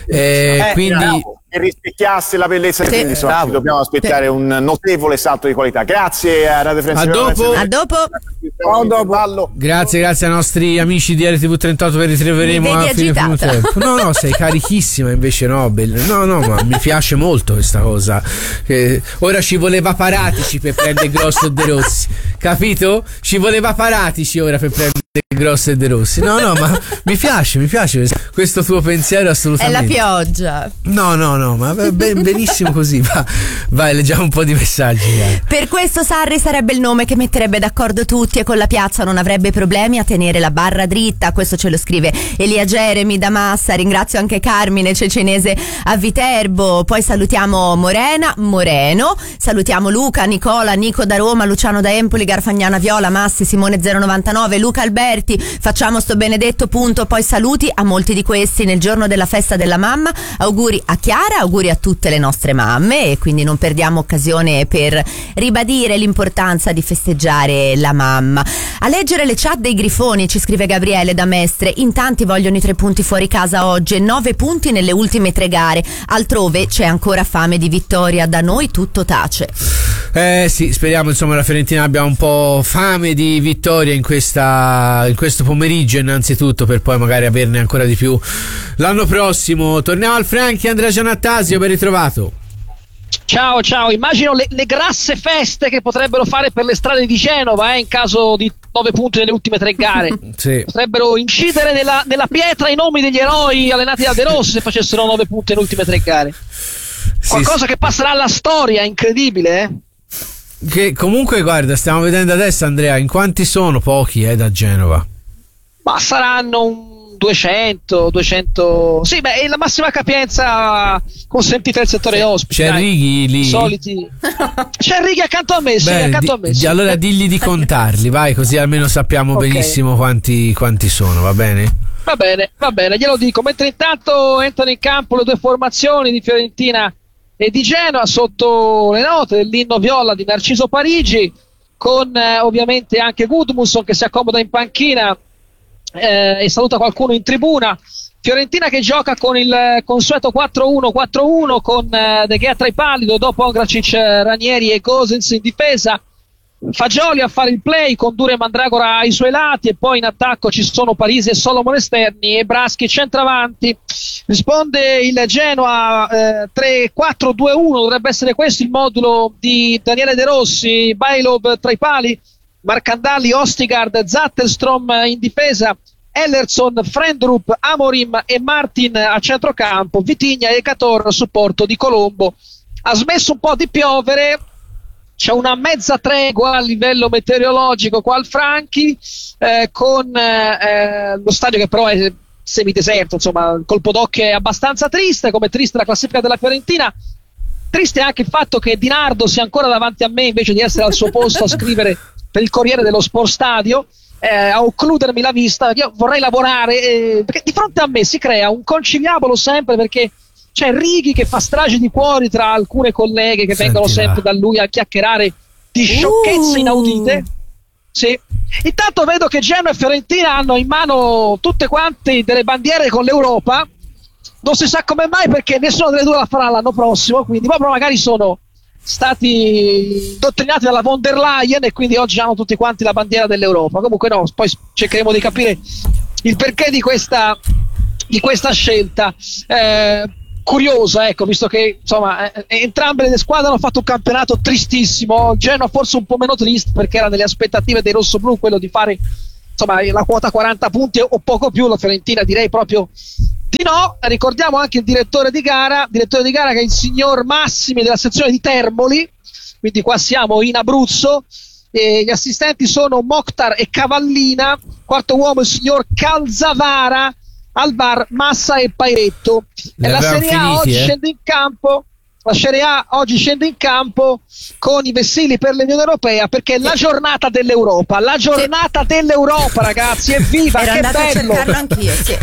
Eh, eh, quindi bravo. Che rispecchiasse la bellezza sì. Quindi, insomma, ci dobbiamo aspettare sì. un notevole salto di qualità. Grazie a Radio Firenze. A dopo. A dopo. A dopo. Grazie, grazie ai nostri amici di R T V trentotto che ritroveremo a fine primo tempo. No, no, sei carichissima invece no, bella. No, no, ma mi piace molto questa cosa. Eh, ora ci voleva Paratici per prendere Grosso e De Rossi. Capito? Ci voleva Paratici ora per prendere Grosso e De Rossi. No, no, ma mi piace, mi piace questo tuo pensiero assolutamente. È la pioggia. No, no, no, ma ben, benissimo così. Va, vai, leggiamo un po' di messaggi. Dai. Per questo Sarri sarebbe il nome che metterebbe d'accordo tutti e con la piazza non avrebbe problemi a tenere la barra dritta. Questo ce lo scrive Elia Jeremy da Massa. Ringrazio anche Carmine Cecinese a Viterbo. Poi salutiamo Morena, Moreno. Salutiamo Luca, Nicola, Nico da Roma, Luciano da Empoli, Garfagnana Viola, Massi, Simone zero novantanove, Luca Alberti. Facciamo sto benedetto punto. Poi saluti a molti di questi nel giorno della festa della mamma. Auguri a Chiara, auguri a tutte le nostre mamme, e quindi non perdiamo occasione per ribadire l'importanza di festeggiare la mamma. A leggere le chat dei Grifoni ci scrive Gabriele da Mestre. In tanti vogliono i tre punti fuori casa oggi e nove punti nelle ultime tre gare. Altrove c'è ancora fame di vittoria, da noi tutto tace. Eh sì, speriamo insomma la Fiorentina abbia un po' fame di vittoria in questa in questo pomeriggio innanzitutto, per poi magari averne ancora di più l'anno prossimo. Torniamo al Franchi. Andrea Giannattasio, ben ritrovato. Ciao, ciao. Immagino le, le grasse feste che potrebbero fare per le strade di Genova eh, in caso di nove punti nelle ultime tre gare. Sì. Potrebbero incidere nella, nella pietra i nomi degli eroi allenati da De Rossi se facessero nove punti nelle ultime tre gare. Qualcosa sì, che passerà alla storia, incredibile, eh? Che comunque, guarda, stiamo vedendo adesso, Andrea, in quanti sono? Pochi, eh, da Genova. Ma saranno un duecento, duecento. Sì, beh, è la massima capienza consentita nel settore sì. ospite. C'è Righi lì. Soliti. C'è Righi accanto a me, sì, Beh, accanto di, a me. Sì. Allora digli di contarli, vai, così almeno sappiamo okay. benissimo quanti, quanti sono, va bene? Va bene, va bene, glielo dico. Mentre intanto entrano in campo le due formazioni di Fiorentina e di Genoa sotto le note dell'inno viola di Narciso Parigi, con eh, ovviamente anche Gudmundsson che si accomoda in panchina eh, e saluta qualcuno in tribuna. Fiorentina che gioca con il consueto quattro uno quattro uno con eh, De Gea tra i pali, dopo Ongracic, Ranieri e Gosens in difesa, Fagioli a fare il play con Dure Mandragora ai suoi lati, e poi in attacco ci sono Parisi e Solomon esterni e Braschi centravanti. Risponde il Genoa eh, tre quattro due uno, dovrebbe essere questo il modulo di Daniele De Rossi. Bailov tra i pali, Marcandali, Ostigard, Zattelstrom in difesa, Ellerson, Frendrup, Amorim e Martin a centrocampo, Vitinha e Cator a supporto di Colombo. Ha smesso un po' di piovere, c'è una mezza tregua a livello meteorologico qua al Franchi, eh, con eh, lo stadio che però è semideserto, insomma il colpo d'occhio è abbastanza triste, come triste la classifica della Fiorentina. Triste anche il fatto che Di Nardo sia ancora davanti a me invece di essere al suo posto a scrivere per il Corriere dello Sport Stadio, eh, a occludermi la vista. Io vorrei lavorare, eh, perché di fronte a me si crea un conciliabolo sempre, perché c'è Righi che fa strage di cuori tra alcune colleghe che Senti vengono là. sempre da lui a chiacchierare di sciocchezze uh. inaudite. Sì. Intanto vedo che Genoa e Fiorentina hanno in mano tutte quante delle bandiere con l'Europa. Non si sa come mai, perché nessuna delle due la farà l'anno prossimo, quindi proprio magari sono stati dottrinati dalla von der Leyen e quindi oggi hanno tutti quanti la bandiera dell'Europa. Comunque no, poi cercheremo di capire il perché di questa, di questa scelta. Eh, curiosa, ecco, visto che insomma eh, entrambe le squadre hanno fatto un campionato tristissimo. Genoa forse un po' meno triste, perché era nelle aspettative dei rossoblù quello di fare insomma la quota quaranta punti o poco più. La Fiorentina direi proprio di no. Ricordiamo anche il direttore di gara, direttore di gara che è il signor Massimi della sezione di Termoli, quindi qua siamo in Abruzzo. E gli assistenti sono Mokhtar e Cavallina, quarto uomo il signor Calzavara, al bar Massa e Pairetto. E la Serie A finiti, oggi eh? scende in campo. La Serie A oggi scende in campo con i vessilli per l'Unione Europea, perché è la giornata dell'Europa, la giornata sì. dell'Europa, ragazzi, evviva, Ero che andata bello! a cercarlo anch'io, sì.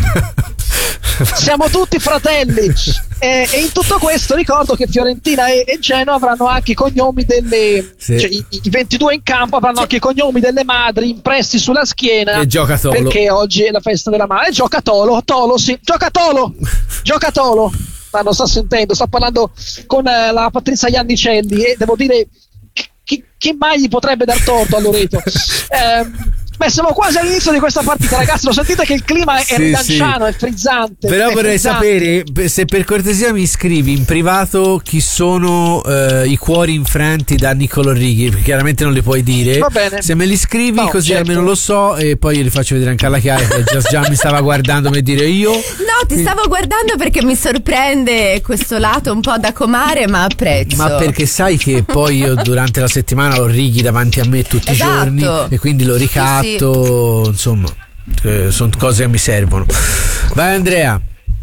Siamo tutti fratelli. E, e in tutto questo ricordo che Fiorentina e, e Genoa avranno anche i cognomi delle sì. cioè, i, i ventidue in campo avranno sì. anche i cognomi delle madri impressi sulla schiena, e gioca Tolo, perché oggi è la festa della madre. E gioca Tolo, Tolo sì, gioca Tolo, gioca Tolo. Ma non sta sentendo, sta parlando con uh, la Patrizia Iannicelli, e devo dire chi, chi mai gli potrebbe dar torto a Loreto. eh, Beh, siamo quasi all'inizio di questa partita, ragazzi. Lo sentite che il clima è sì, ridanciano, sì. è frizzante. Però è vorrei frizzante. sapere se per cortesia mi scrivi in privato chi sono eh, i cuori infranti da Niccolò Righi, perché chiaramente non li puoi dire. Va bene. Se me li scrivi, no, così certo. almeno lo so, e poi io li faccio vedere anche alla Chiara, che già, già mi stava guardando per dire io. No, ti stavo guardando perché mi sorprende questo lato un po' da comare, ma apprezzo. Ma perché sai che poi io durante la settimana ho Righi davanti a me tutti esatto. i giorni, e quindi lo ricatto. Sì, sì. Insomma, eh, sono cose che mi servono. Vai Andrea.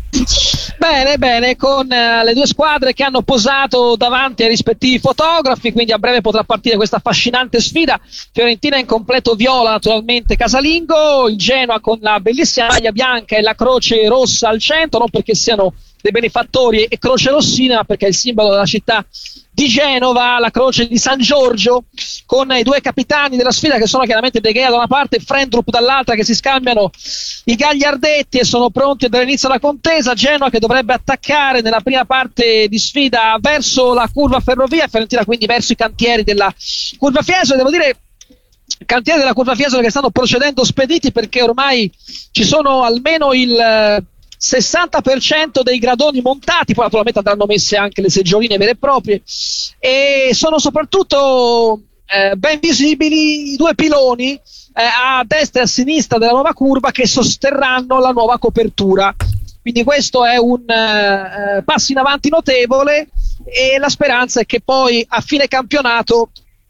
Bene, bene, con uh, le due squadre che hanno posato davanti ai rispettivi fotografi, quindi a breve potrà partire questa affascinante sfida. Fiorentina in completo viola, naturalmente casalingo, il Genoa con la bellissima maglia bianca e la croce rossa al centro, non perché siano dei benefattori e croce rossina, ma perché è il simbolo della città di Genova, la croce di San Giorgio, con i due capitani della sfida che sono chiaramente De Gea da una parte e Frendrup dall'altra, che si scambiano i gagliardetti e sono pronti ad dare inizio alla contesa. Genoa che dovrebbe attaccare nella prima parte di sfida verso la curva Ferrovia, Fiorentina quindi verso i cantieri della curva Fiesole. Devo dire cantieri della curva Fiesole che stanno procedendo spediti, perché ormai ci sono almeno il sessanta per cento dei gradoni montati, poi naturalmente andranno messe anche le seggioline vere e proprie, e sono soprattutto eh, ben visibili i due piloni eh, a destra e a sinistra della nuova curva che sosterranno la nuova copertura. Quindi questo è un eh, passo in avanti notevole, e la speranza è che poi a fine campionato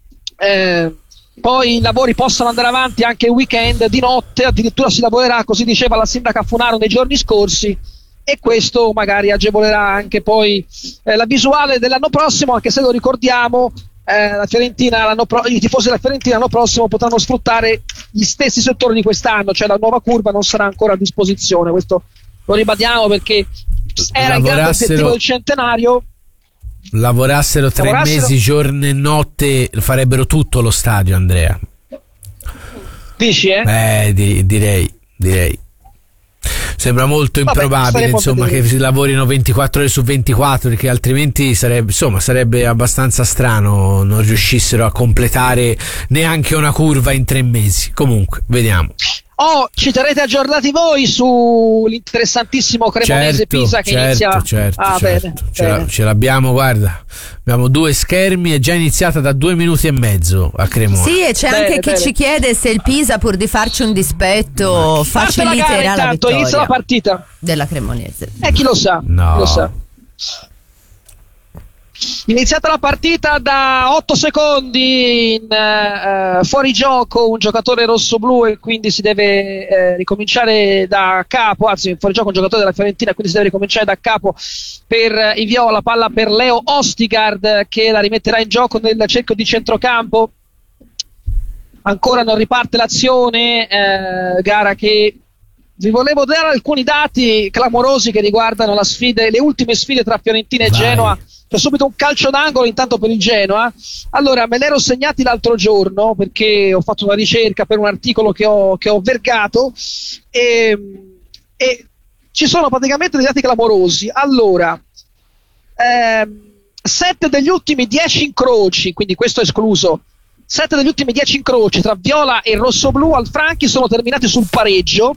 eh, poi i lavori possano andare avanti anche il weekend, di notte addirittura si lavorerà, così diceva la sindaca Funaro nei giorni scorsi, e questo magari agevolerà anche poi eh, la visuale dell'anno prossimo, anche se lo ricordiamo eh, la Fiorentina l'anno pro- i tifosi della Fiorentina l'anno prossimo potranno sfruttare gli stessi settori di quest'anno, cioè la nuova curva non sarà ancora a disposizione. Questo lo ribadiamo perché era il grande obiettivo del centenario. Lavorassero tre Lavorassero... mesi giorno e notte, farebbero tutto lo stadio, Andrea. Dici, eh? Eh, di- direi, direi. Sembra molto Vabbè, improbabile, insomma, che si lavorino ventiquattro ore su ventiquattro, perché altrimenti sarebbe, insomma, sarebbe abbastanza strano non riuscissero a completare neanche una curva in tre mesi. Comunque, vediamo. Oh, ci terrete aggiornati voi sull'interessantissimo Cremonese-Pisa, certo, che inizia. Certo, ah, certo. bene, Ce, bene. La, ce l'abbiamo, guarda. Abbiamo due schermi, è già iniziata da due minuti e mezzo a Cremona. Sì, e c'è Bene, anche chi bene. ci chiede se il Pisa, pur di farci un dispetto, Parte la gara, faciliterà la intanto vittoria inizia la partita. della Cremonese. E chi lo sa? No. Chi lo sa. Iniziata la partita da otto secondi in eh, fuori gioco un giocatore rossoblu e quindi si deve eh, ricominciare da capo, anzi fuori gioco un giocatore della Fiorentina, quindi si deve ricominciare da capo per i viola. Palla per Leo Ostigard che la rimetterà in gioco nel cerchio di centrocampo. Ancora non riparte l'azione, eh, gara che vi volevo dare alcuni dati clamorosi che riguardano la sfide, le ultime sfide tra Fiorentina e Vai. Genoa. C'è subito un calcio d'angolo intanto per il Genoa. Allora, me l'ero segnati l'altro giorno perché ho fatto una ricerca per un articolo che ho, che ho vergato e, e ci sono praticamente dei dati clamorosi. Allora, ehm, sette degli ultimi dieci incroci, quindi questo è escluso, sette degli ultimi dieci incroci tra viola e rossoblu al Franchi sono terminati sul pareggio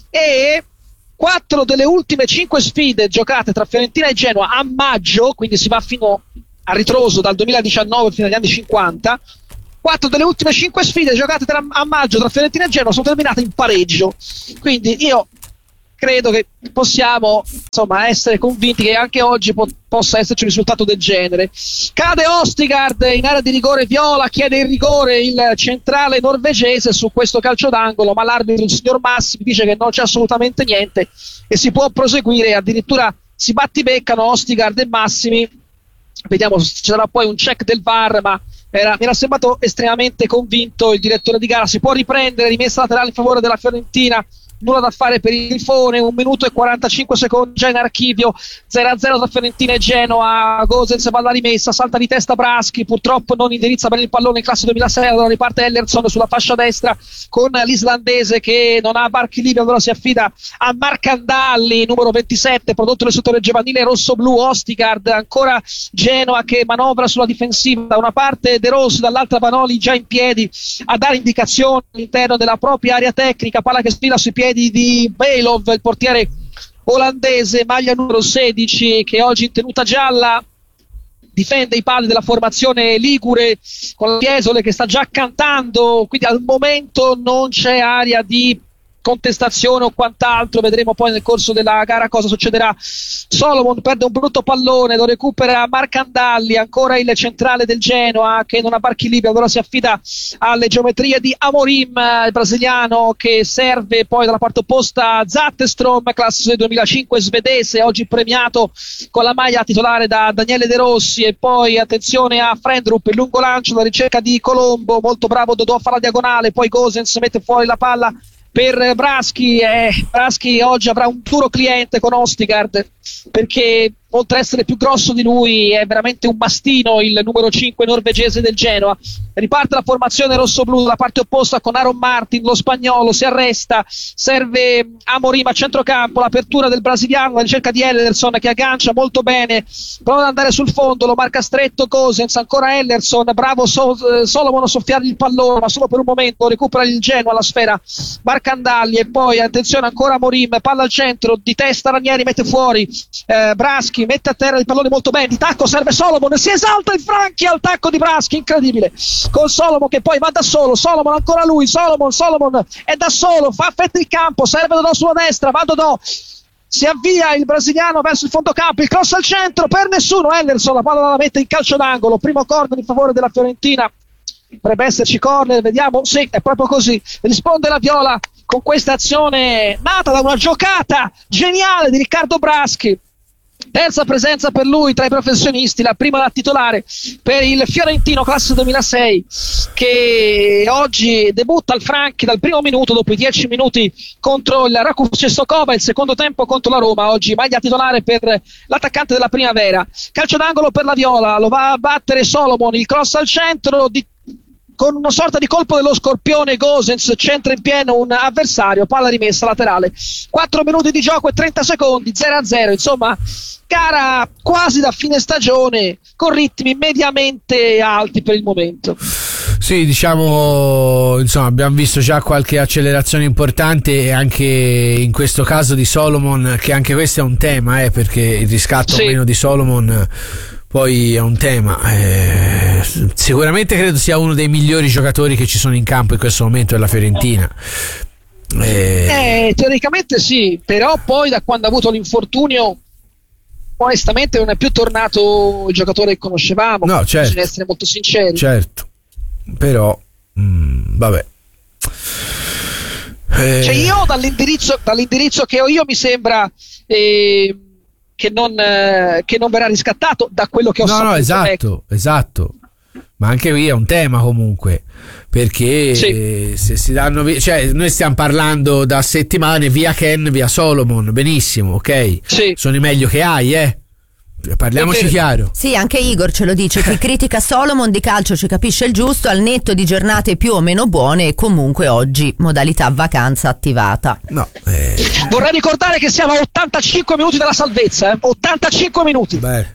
e quattro delle ultime cinque sfide giocate tra Fiorentina e Genoa a maggio, quindi si va fino a ritroso dal duemiladiciannove fino agli anni cinquanta, quattro delle ultime cinque sfide giocate tra, a maggio tra Fiorentina e Genoa sono terminate in pareggio. Quindi io credo che possiamo insomma essere convinti che anche oggi po- possa esserci un risultato del genere. Cade Ostigard in area di rigore viola, chiede il rigore il centrale norvegese su questo calcio d'angolo, ma l'arbitro, il signor Massimi, dice che non c'è assolutamente niente e si può proseguire. Addirittura si battibeccano Ostigard e Massimi. Vediamo se ci sarà poi un check del V A R, ma era, mi era sembrato estremamente convinto il direttore di gara. Si può riprendere, rimessa laterale in favore della Fiorentina, nulla da fare per il Grifone, un minuto e quarantacinque secondi già in archivio, zero a zero tra Fiorentina e Genoa. Gosens va alla rimessa, salta di testa Braschi, purtroppo non indirizza bene il pallone in classe duemilasei, allora riparte Ellerson sulla fascia destra con l'islandese che non ha varchi liberi, allora si affida a Marcandalli, numero ventisette, prodotto del settore giovanile rossoblu. Ostigard, ancora Genoa che manovra sulla difensiva, da una parte De Rossi, dall'altra Vanoli già in piedi a dare indicazioni all'interno della propria area tecnica, palla che sfila sui piedi di Belov, il portiere olandese, maglia numero sedici, che oggi in tenuta gialla difende i pali della formazione ligure con la Fiesole che sta già cantando, quindi al momento non c'è area di contestazione o quant'altro, vedremo poi nel corso della gara cosa succederà. Solomon perde un brutto pallone, lo recupera Marcandalli, ancora il centrale del Genoa che non ha varchi liberi, allora si affida alle geometrie di Amorim, il brasiliano, che serve poi dalla parte opposta Zetterström, classe duemilacinque svedese, oggi premiato con la maglia titolare da Daniele De Rossi. E poi attenzione a Frendrup, il lungo lancio, la ricerca di Colombo, molto bravo Dodò a fare la diagonale, poi Gosens mette fuori la palla per Braschi. eh, Braschi oggi avrà un duro cliente con Ostigard, perché oltre ad essere più grosso di lui è veramente un mastino il numero cinque norvegese del Genoa. Riparte la formazione rossoblu dalla parte opposta con Aaron Martin, lo spagnolo si arresta, serve Amorim a centrocampo, l'apertura del brasiliano, la ricerca di Ellerson che aggancia molto bene, prova ad andare sul fondo, lo marca stretto Gosens, ancora Ellerson, bravo so- Solomon a soffiargli il pallone, ma solo per un momento, recupera il Genoa la sfera Marcandalli. E poi attenzione ancora Amorim, palla al centro, di testa Ranieri mette fuori, eh, Braschi mette a terra il pallone molto bene, di tacco serve Solomon, si esalta il Franchi al tacco di Braschi, incredibile, con Solomon che poi va da solo, Solomon ancora lui, Solomon, Solomon è da solo, fa affetta il campo, serve Dodò sulla destra, va Dodò, si avvia il brasiliano verso il fondo campo, il cross al centro per nessuno, Ellerson la palla la mette in calcio d'angolo, primo corner in favore della Fiorentina. Dovrebbe esserci corner, vediamo, sì, è proprio così, risponde la Viola con questa azione nata da una giocata geniale di Riccardo Braschi. Terza presenza per lui tra i professionisti, la prima da titolare per il fiorentino classe duemilasei, che oggi debutta al Franchi dal primo minuto dopo i dieci minuti contro il Rakov Cestokova, il secondo tempo contro la Roma. Oggi maglia titolare per l'attaccante della Primavera. Calcio d'angolo per la Viola, lo va a battere Solomon, il cross al centro di con una sorta di colpo dello scorpione. Gosens centra in pieno un avversario, palla rimessa laterale, quattro minuti di gioco e trenta secondi, zero a zero, insomma gara quasi da fine stagione con ritmi mediamente alti per il momento. Sì, diciamo, insomma, abbiamo visto già qualche accelerazione importante e anche in questo caso di Solomon, che anche questo è un tema, eh, perché il riscatto sì. o meno di Solomon poi è un tema. Eh, sicuramente credo sia uno dei migliori giocatori che ci sono in campo in questo momento della Fiorentina. Eh, eh, teoricamente sì, però poi da quando ha avuto l'infortunio onestamente non è più tornato il giocatore che conoscevamo, no, certo, bisogna essere molto sinceri. Certo, però mh, vabbè. Eh... Cioè io dall'indirizzo, dall'indirizzo che ho io mi sembra eh, che, non, eh, che non verrà riscattato da quello che ho no, saputo. No, esatto, ecco. esatto. Ma anche qui è un tema comunque, perché sì. eh, se si danno via, cioè noi stiamo parlando da settimane via Ken, via Solomon, benissimo, ok? Sì. Sono i meglio che hai, eh? Parliamoci chiaro. Sì, anche Igor ce lo dice, chi critica Solomon di calcio ci capisce il giusto, al netto di giornate più o meno buone, e comunque oggi modalità vacanza attivata. No, eh... Vorrei ricordare che siamo a ottantacinque minuti dalla salvezza, eh? ottantacinque minuti. Beh.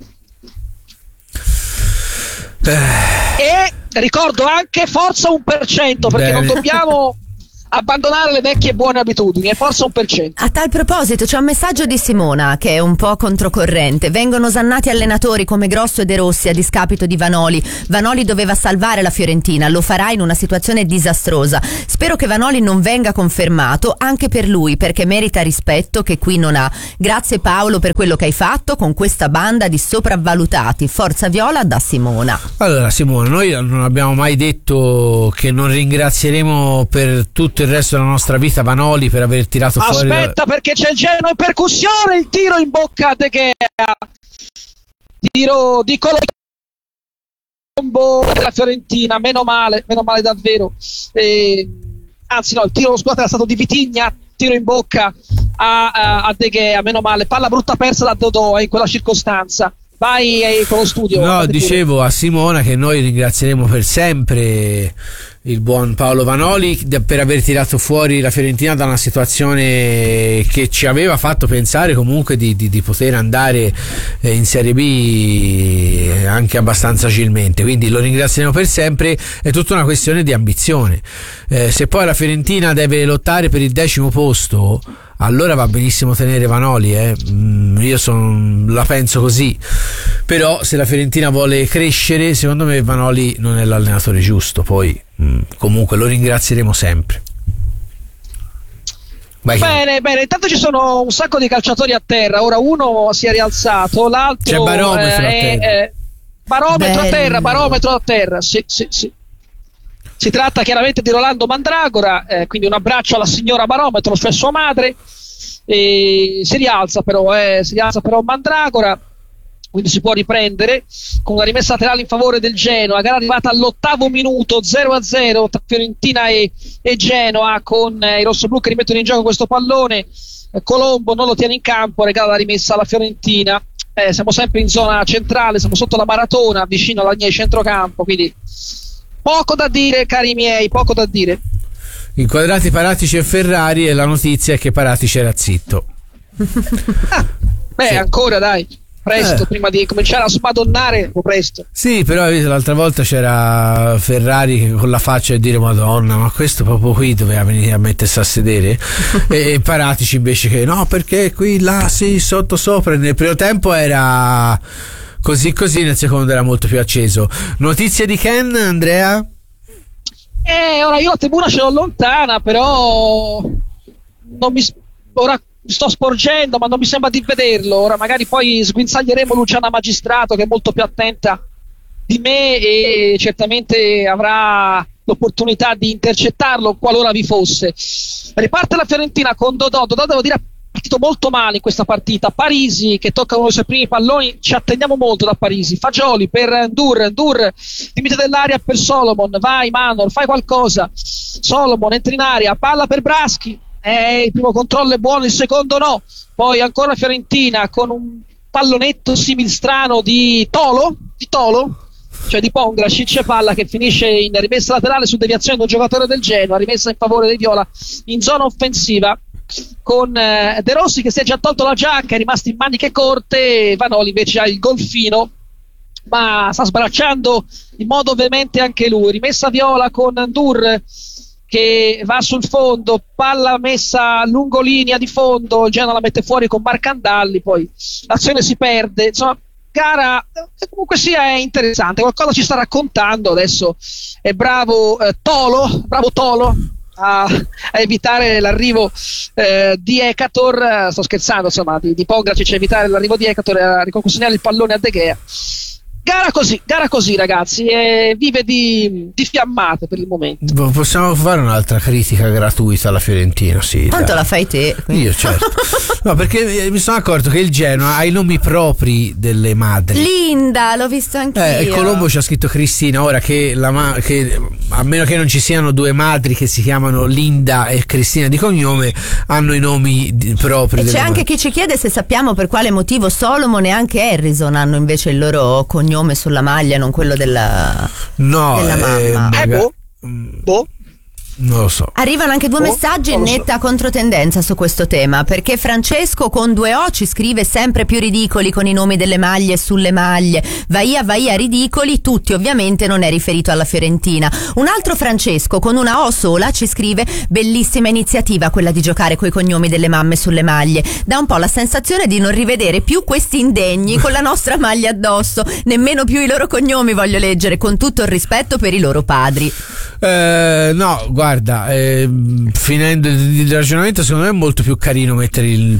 E ricordo anche forza un per cento, perché Bene. non dobbiamo abbandonare le vecchie buone abitudini, e forza un per cento. A tal proposito c'è un messaggio di Simona che è un po' controcorrente. Vengono osannati allenatori come Grosso e De Rossi a discapito di Vanoli. Vanoli doveva salvare la Fiorentina, lo farà in una situazione disastrosa. Spero che Vanoli non venga confermato, anche per lui, perché merita rispetto che qui non ha. Grazie Paolo per quello che hai fatto con questa banda di sopravvalutati. Forza Viola da Simona. Allora Simona, noi non abbiamo mai detto che non ringrazieremo per tutto il resto della nostra vita Vanoli per aver tirato Aspetta, fuori aspetta la... perché c'è il Genoa in percussione, il tiro in bocca a De Gea, tiro di Colombo della Fiorentina, meno male, meno male davvero, eh, anzi no, il tiro lo scusate era stato di Vitigna, tiro in bocca a, a, a De Gea, meno male, palla brutta persa da Dodò in quella circostanza. Vai eh, con lo studio. No, dicevo pure a Simona che noi ringrazieremo per sempre il buon Paolo Vanoli per aver tirato fuori la Fiorentina da una situazione che ci aveva fatto pensare comunque di, di, di poter andare in Serie B anche abbastanza agilmente, quindi lo ringrazieremo per sempre. È tutta una questione di ambizione. Eh, se poi la Fiorentina deve lottare per il decimo posto, allora va benissimo tenere Vanoli, eh. mm, io son, la penso così, però se la Fiorentina vuole crescere, secondo me Vanoli non è l'allenatore giusto. Poi mm, comunque lo ringrazieremo sempre. Vai, bene, bene, intanto ci sono un sacco di calciatori a terra, ora uno si è rialzato, l'altro c'è barometro eh, a terra, eh, barometro Bello. a terra, barometro a terra, sì, sì, sì. Si tratta chiaramente di Rolando Mandragora, eh, quindi un abbraccio alla signora Barometro, cioè sua madre. E si rialza però, eh, si rialza però Mandragora, quindi si può riprendere con una rimessa laterale in favore del Genoa. Gara arrivata all'ottavo minuto, zero a zero tra Fiorentina e, e Genoa, con eh, i rossoblù che rimettono in gioco questo pallone. eh, Colombo non lo tiene in campo, regala la rimessa alla Fiorentina. Eh, siamo sempre in zona centrale, siamo sotto la Maratona, vicino alla linea di centrocampo, quindi poco da dire, cari miei, poco da dire. Inquadrati Paratici e Ferrari, e la notizia è che Paratici era zitto. ah, beh, sì. Ancora dai, presto, eh. prima di cominciare a smadonnare, o presto. Sì, però l'altra volta c'era Ferrari che con la faccia e dire Madonna, ma questo proprio qui doveva venire a mettersi a sedere. E Paratici invece che no, perché qui, là, sì, sotto, sopra. Nel primo tempo era così così, nel secondo era molto più acceso. Notizie di Ken, Andrea? Eh, ora io la tribuna ce l'ho lontana, però non mi, ora mi sto sporgendo, ma non mi sembra di vederlo. Ora magari poi sguinzaglieremo Luciana Magistrato, che è molto più attenta di me e certamente avrà l'opportunità di intercettarlo qualora vi fosse. Riparte la Fiorentina con Dodò. Dodò, devo dire, partito molto male in questa partita. Parisi che tocca uno dei suoi primi palloni, ci attendiamo molto da Parisi. Fagioli per Ndur, Ndur limite dell'area per Solomon, vai Manor, fai qualcosa. Solomon entra in area, palla per Braschi, eh, il primo controllo è buono, il secondo no. Poi ancora Fiorentina con un pallonetto similstrano di Tolo, di Tolo, cioè di Pongracic, palla che finisce in rimessa laterale su deviazione di un giocatore del Genoa, rimessa in favore dei Viola in zona offensiva, con eh, De Rossi che si è già tolto la giacca, è rimasto in maniche corte. Vanoli invece ha il golfino ma sta sbracciando in modo veemente anche lui. Rimessa Viola con Ndur che va sul fondo, palla messa lungo linea di fondo, il Genoa la mette fuori con Marcandalli, poi l'azione si perde, insomma gara che comunque sia è interessante, qualcosa ci sta raccontando. Adesso è bravo eh, Tolo, bravo Tolo a, a evitare l'arrivo eh, di Ekator, sto scherzando, insomma di, di Pongracic a evitare l'arrivo di Ekator e a riconsegnare il pallone a De Gea. Gara così, gara così ragazzi, e vive di, di fiammate per il momento. Possiamo fare un'altra critica gratuita alla Fiorentina, sì. Tanto dai. la fai te. Io certo. No, perché mi sono accorto che il Genoa ha i nomi propri delle madri. Linda, l'ho visto anch'io. Eh, e Colombo ci ha scritto Cristina, ora che, la ma- che a meno che non ci siano due madri che si chiamano Linda e Cristina di cognome, hanno i nomi di, propri. E delle c'è anche madri. chi ci chiede se sappiamo per quale motivo Solomon e anche Harrison hanno invece il loro cognome sulla maglia, non quello della, no, della mamma. Eh, boh. Boh. Non lo so. Arrivano anche due Oh, messaggi in non lo so. netta controtendenza su questo tema, perché Francesco con due O ci scrive sempre più ridicoli con i nomi delle maglie sulle maglie. Vaia vaia ridicoli, tutti ovviamente, non è riferito alla Fiorentina. Un altro Francesco con una O sola ci scrive: bellissima iniziativa quella di giocare coi cognomi delle mamme sulle maglie. Dà un po' la sensazione di non rivedere più questi indegni con la nostra maglia addosso, nemmeno più i loro cognomi voglio leggere, con tutto il rispetto per i loro padri. Eh, no, guarda, eh, finendo il, il ragionamento, secondo me è molto più carino mettere il,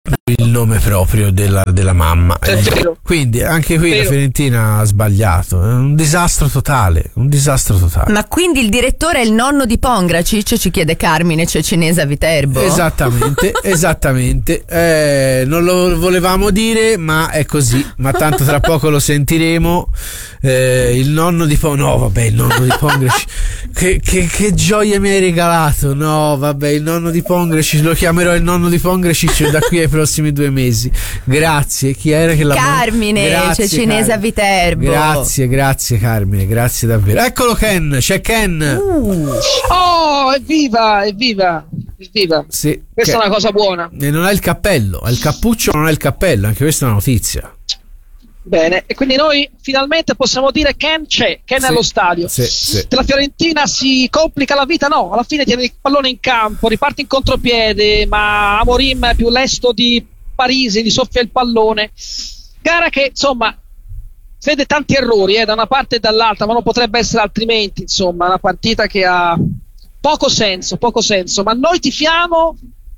il nome proprio della, della mamma. Eh, quindi anche qui Vero. la Fiorentina ha sbagliato. È un disastro totale. Un disastro totale. Ma quindi il direttore è il nonno di Pongracic, ci chiede Carmine Cecinese a Viterbo? Esattamente, esattamente. Eh, non lo volevamo dire, ma è così. Ma tanto tra poco lo sentiremo. Eh, il nonno di Pongracic. No, vabbè, il nonno di Pongracic. Che, che, che gioia mi hai regalato. No, vabbè, il nonno di Pongracic. Lo chiamerò il nonno di Pongracic da qui ai prossimi due mesi. Grazie. Chi era che l'ha Carmine Grazie, Cecinese a Viterbo. Grazie, grazie Carmine, grazie davvero. Eccolo Ken, c'è Ken. Uh. Oh, evviva, evviva, evviva. Sì, Questa Ken. è una cosa buona. E non ha il cappello, ha il cappuccio, non ha il cappello, anche questa è una notizia. Bene, e quindi noi finalmente possiamo dire Ken c'è, Ken Sì, è allo stadio. sì, sì. Se la Fiorentina si complica la vita, no, alla fine tiene il pallone in campo, riparte in contropiede, ma Amorim è più lesto di Parisi, gli soffia il pallone. Gara che insomma vede tanti errori eh, da una parte e dall'altra, ma non potrebbe essere altrimenti, insomma, una partita che ha poco senso, poco senso, ma noi tifiamo,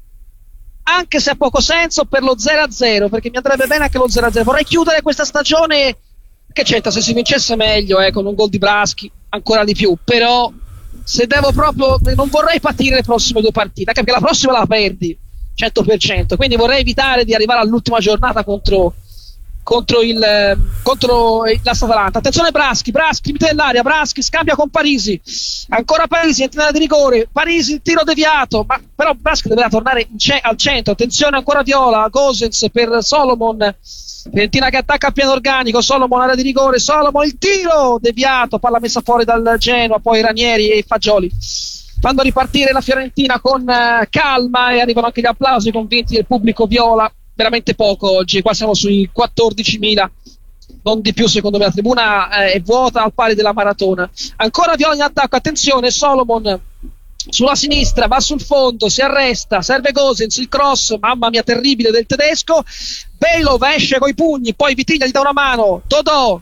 anche se ha poco senso, per lo zero a zero, perché mi andrebbe bene anche lo zero a zero. Vorrei chiudere questa stagione, che c'entra, se si vincesse meglio, eh, con un gol di Braschi ancora di più, però se devo proprio, non vorrei patire le prossime due partite, anche perché la prossima la perdi cento per cento, quindi vorrei evitare di arrivare all'ultima giornata contro contro il contro l'Atalanta. Attenzione Braschi, Braschi limite dell'area, Braschi scambia con Parisi, ancora Parisi entra in area di rigore, Parisi il tiro deviato, ma però Braschi deve tornare in ce- al centro. Attenzione ancora Viola, Gosens per Solomon, Fiorentina che attacca a pieno organico, Solomon area di rigore, Solomon il tiro deviato, palla messa fuori dal Genoa, poi Ranieri e Fagioli fanno ripartire la Fiorentina con uh, calma, e arrivano anche gli applausi convinti del pubblico viola. Veramente poco oggi, qua siamo sui quattordicimila, non di più secondo me. La tribuna eh, è vuota al pari della maratona. Ancora Viola in attacco, attenzione Solomon sulla sinistra, va sul fondo, si arresta, serve Gosens, il cross, mamma mia terribile del tedesco, Belov esce coi pugni, poi Vitiglia gli dà una mano, Dodò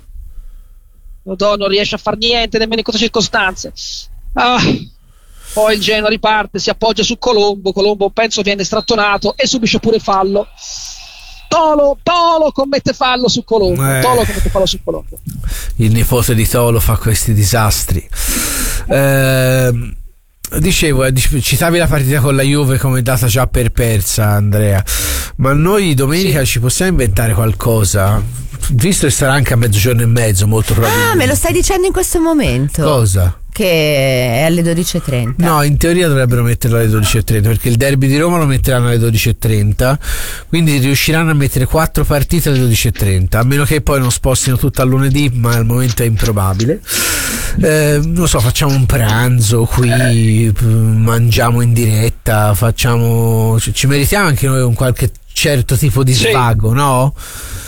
Dodò non riesce a far niente nemmeno in queste circostanze. ah. Poi il Genoa riparte, si appoggia su Colombo, Colombo penso viene strattonato e subisce pure fallo. Tolo, Tolo commette fallo su Colombo, eh, Tolo commette fallo su Colombo. Il nipote di Tolo fa questi disastri. Eh, dicevo, citavi la partita con la Juve come data già per persa, Andrea, ma noi domenica sì. ci possiamo inventare qualcosa? Visto che sarà anche a mezzogiorno e mezzo, molto probabilmente. Ah, me lo stai dicendo in questo momento? Cosa? Che è alle dodici e trenta. No, in teoria dovrebbero metterlo alle dodici e trenta, perché il derby di Roma lo metteranno alle dodici e trenta, quindi riusciranno a mettere quattro partite alle dodici e trenta, a meno che poi non spostino tutto a lunedì, ma al momento è improbabile. Eh, non so, facciamo un pranzo qui, mangiamo in diretta, facciamo, ci meritiamo anche noi un qualche certo tipo di sì. svago, no?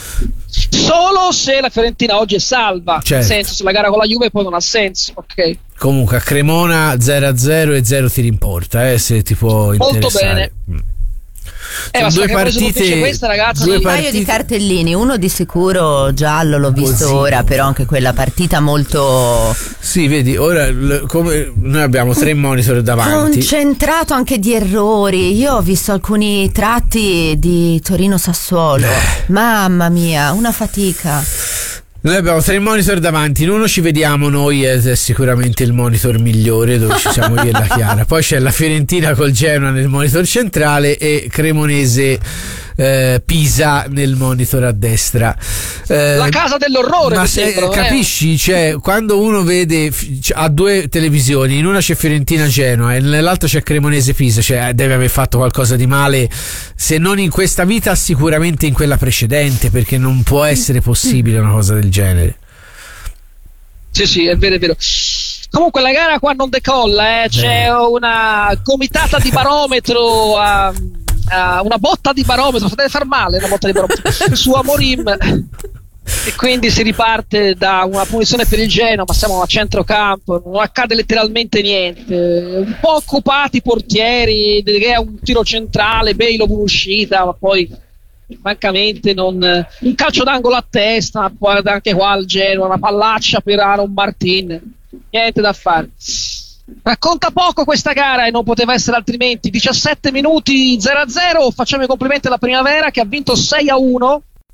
solo se la Fiorentina oggi è salva, certo. Nel senso, se la gara con la Juve poi non ha senso, ok. Comunque a Cremona zero a zero e zero tiri in porta, eh, se ti può interessare. Molto bene. Mm. Eh, ma due partite, questa, ragazzi, due un partite... paio di cartellini, uno di sicuro giallo l'ho visto Così. ora, però anche quella partita molto sì, vedi, ora l- come noi abbiamo tre monitor davanti, concentrato anche di errori. Io ho visto alcuni tratti di Torino-Sassuolo, mamma mia, una fatica. Noi abbiamo tre monitor davanti, in uno ci vediamo noi, è sicuramente il monitor migliore dove ci siamo io e la Chiara, poi c'è la Fiorentina col Genoa nel monitor centrale e Cremonese eh, Pisa nel monitor a destra, eh, la casa dell'orrore. ma se, sembra, capisci, cioè quando uno vede ha due televisioni, in una c'è Fiorentina Genoa e nell'altra c'è Cremonese Pisa, cioè deve aver fatto qualcosa di male, se non in questa vita sicuramente in quella precedente, perché non può essere possibile una cosa del genere. Sì, sì, è vero, è vero. Comunque la gara qua non decolla, eh. C'è una gomitata di barometro, a, a una botta di barometro, potete far male una botta di barometro su Amorim, e quindi si riparte da una punizione per il Genoa, ma siamo a centrocampo, non accade letteralmente niente, un po' occupati i portieri, che è un tiro centrale, Bale uscita, ma poi francamente non, un calcio d'angolo a testa, poi anche qua al Genoa, una pallaccia per Aaron Martin, niente da fare. Racconta poco questa gara e non poteva essere altrimenti. Diciassette minuti zero a zero, facciamo i complimenti alla Primavera che ha vinto sei a uno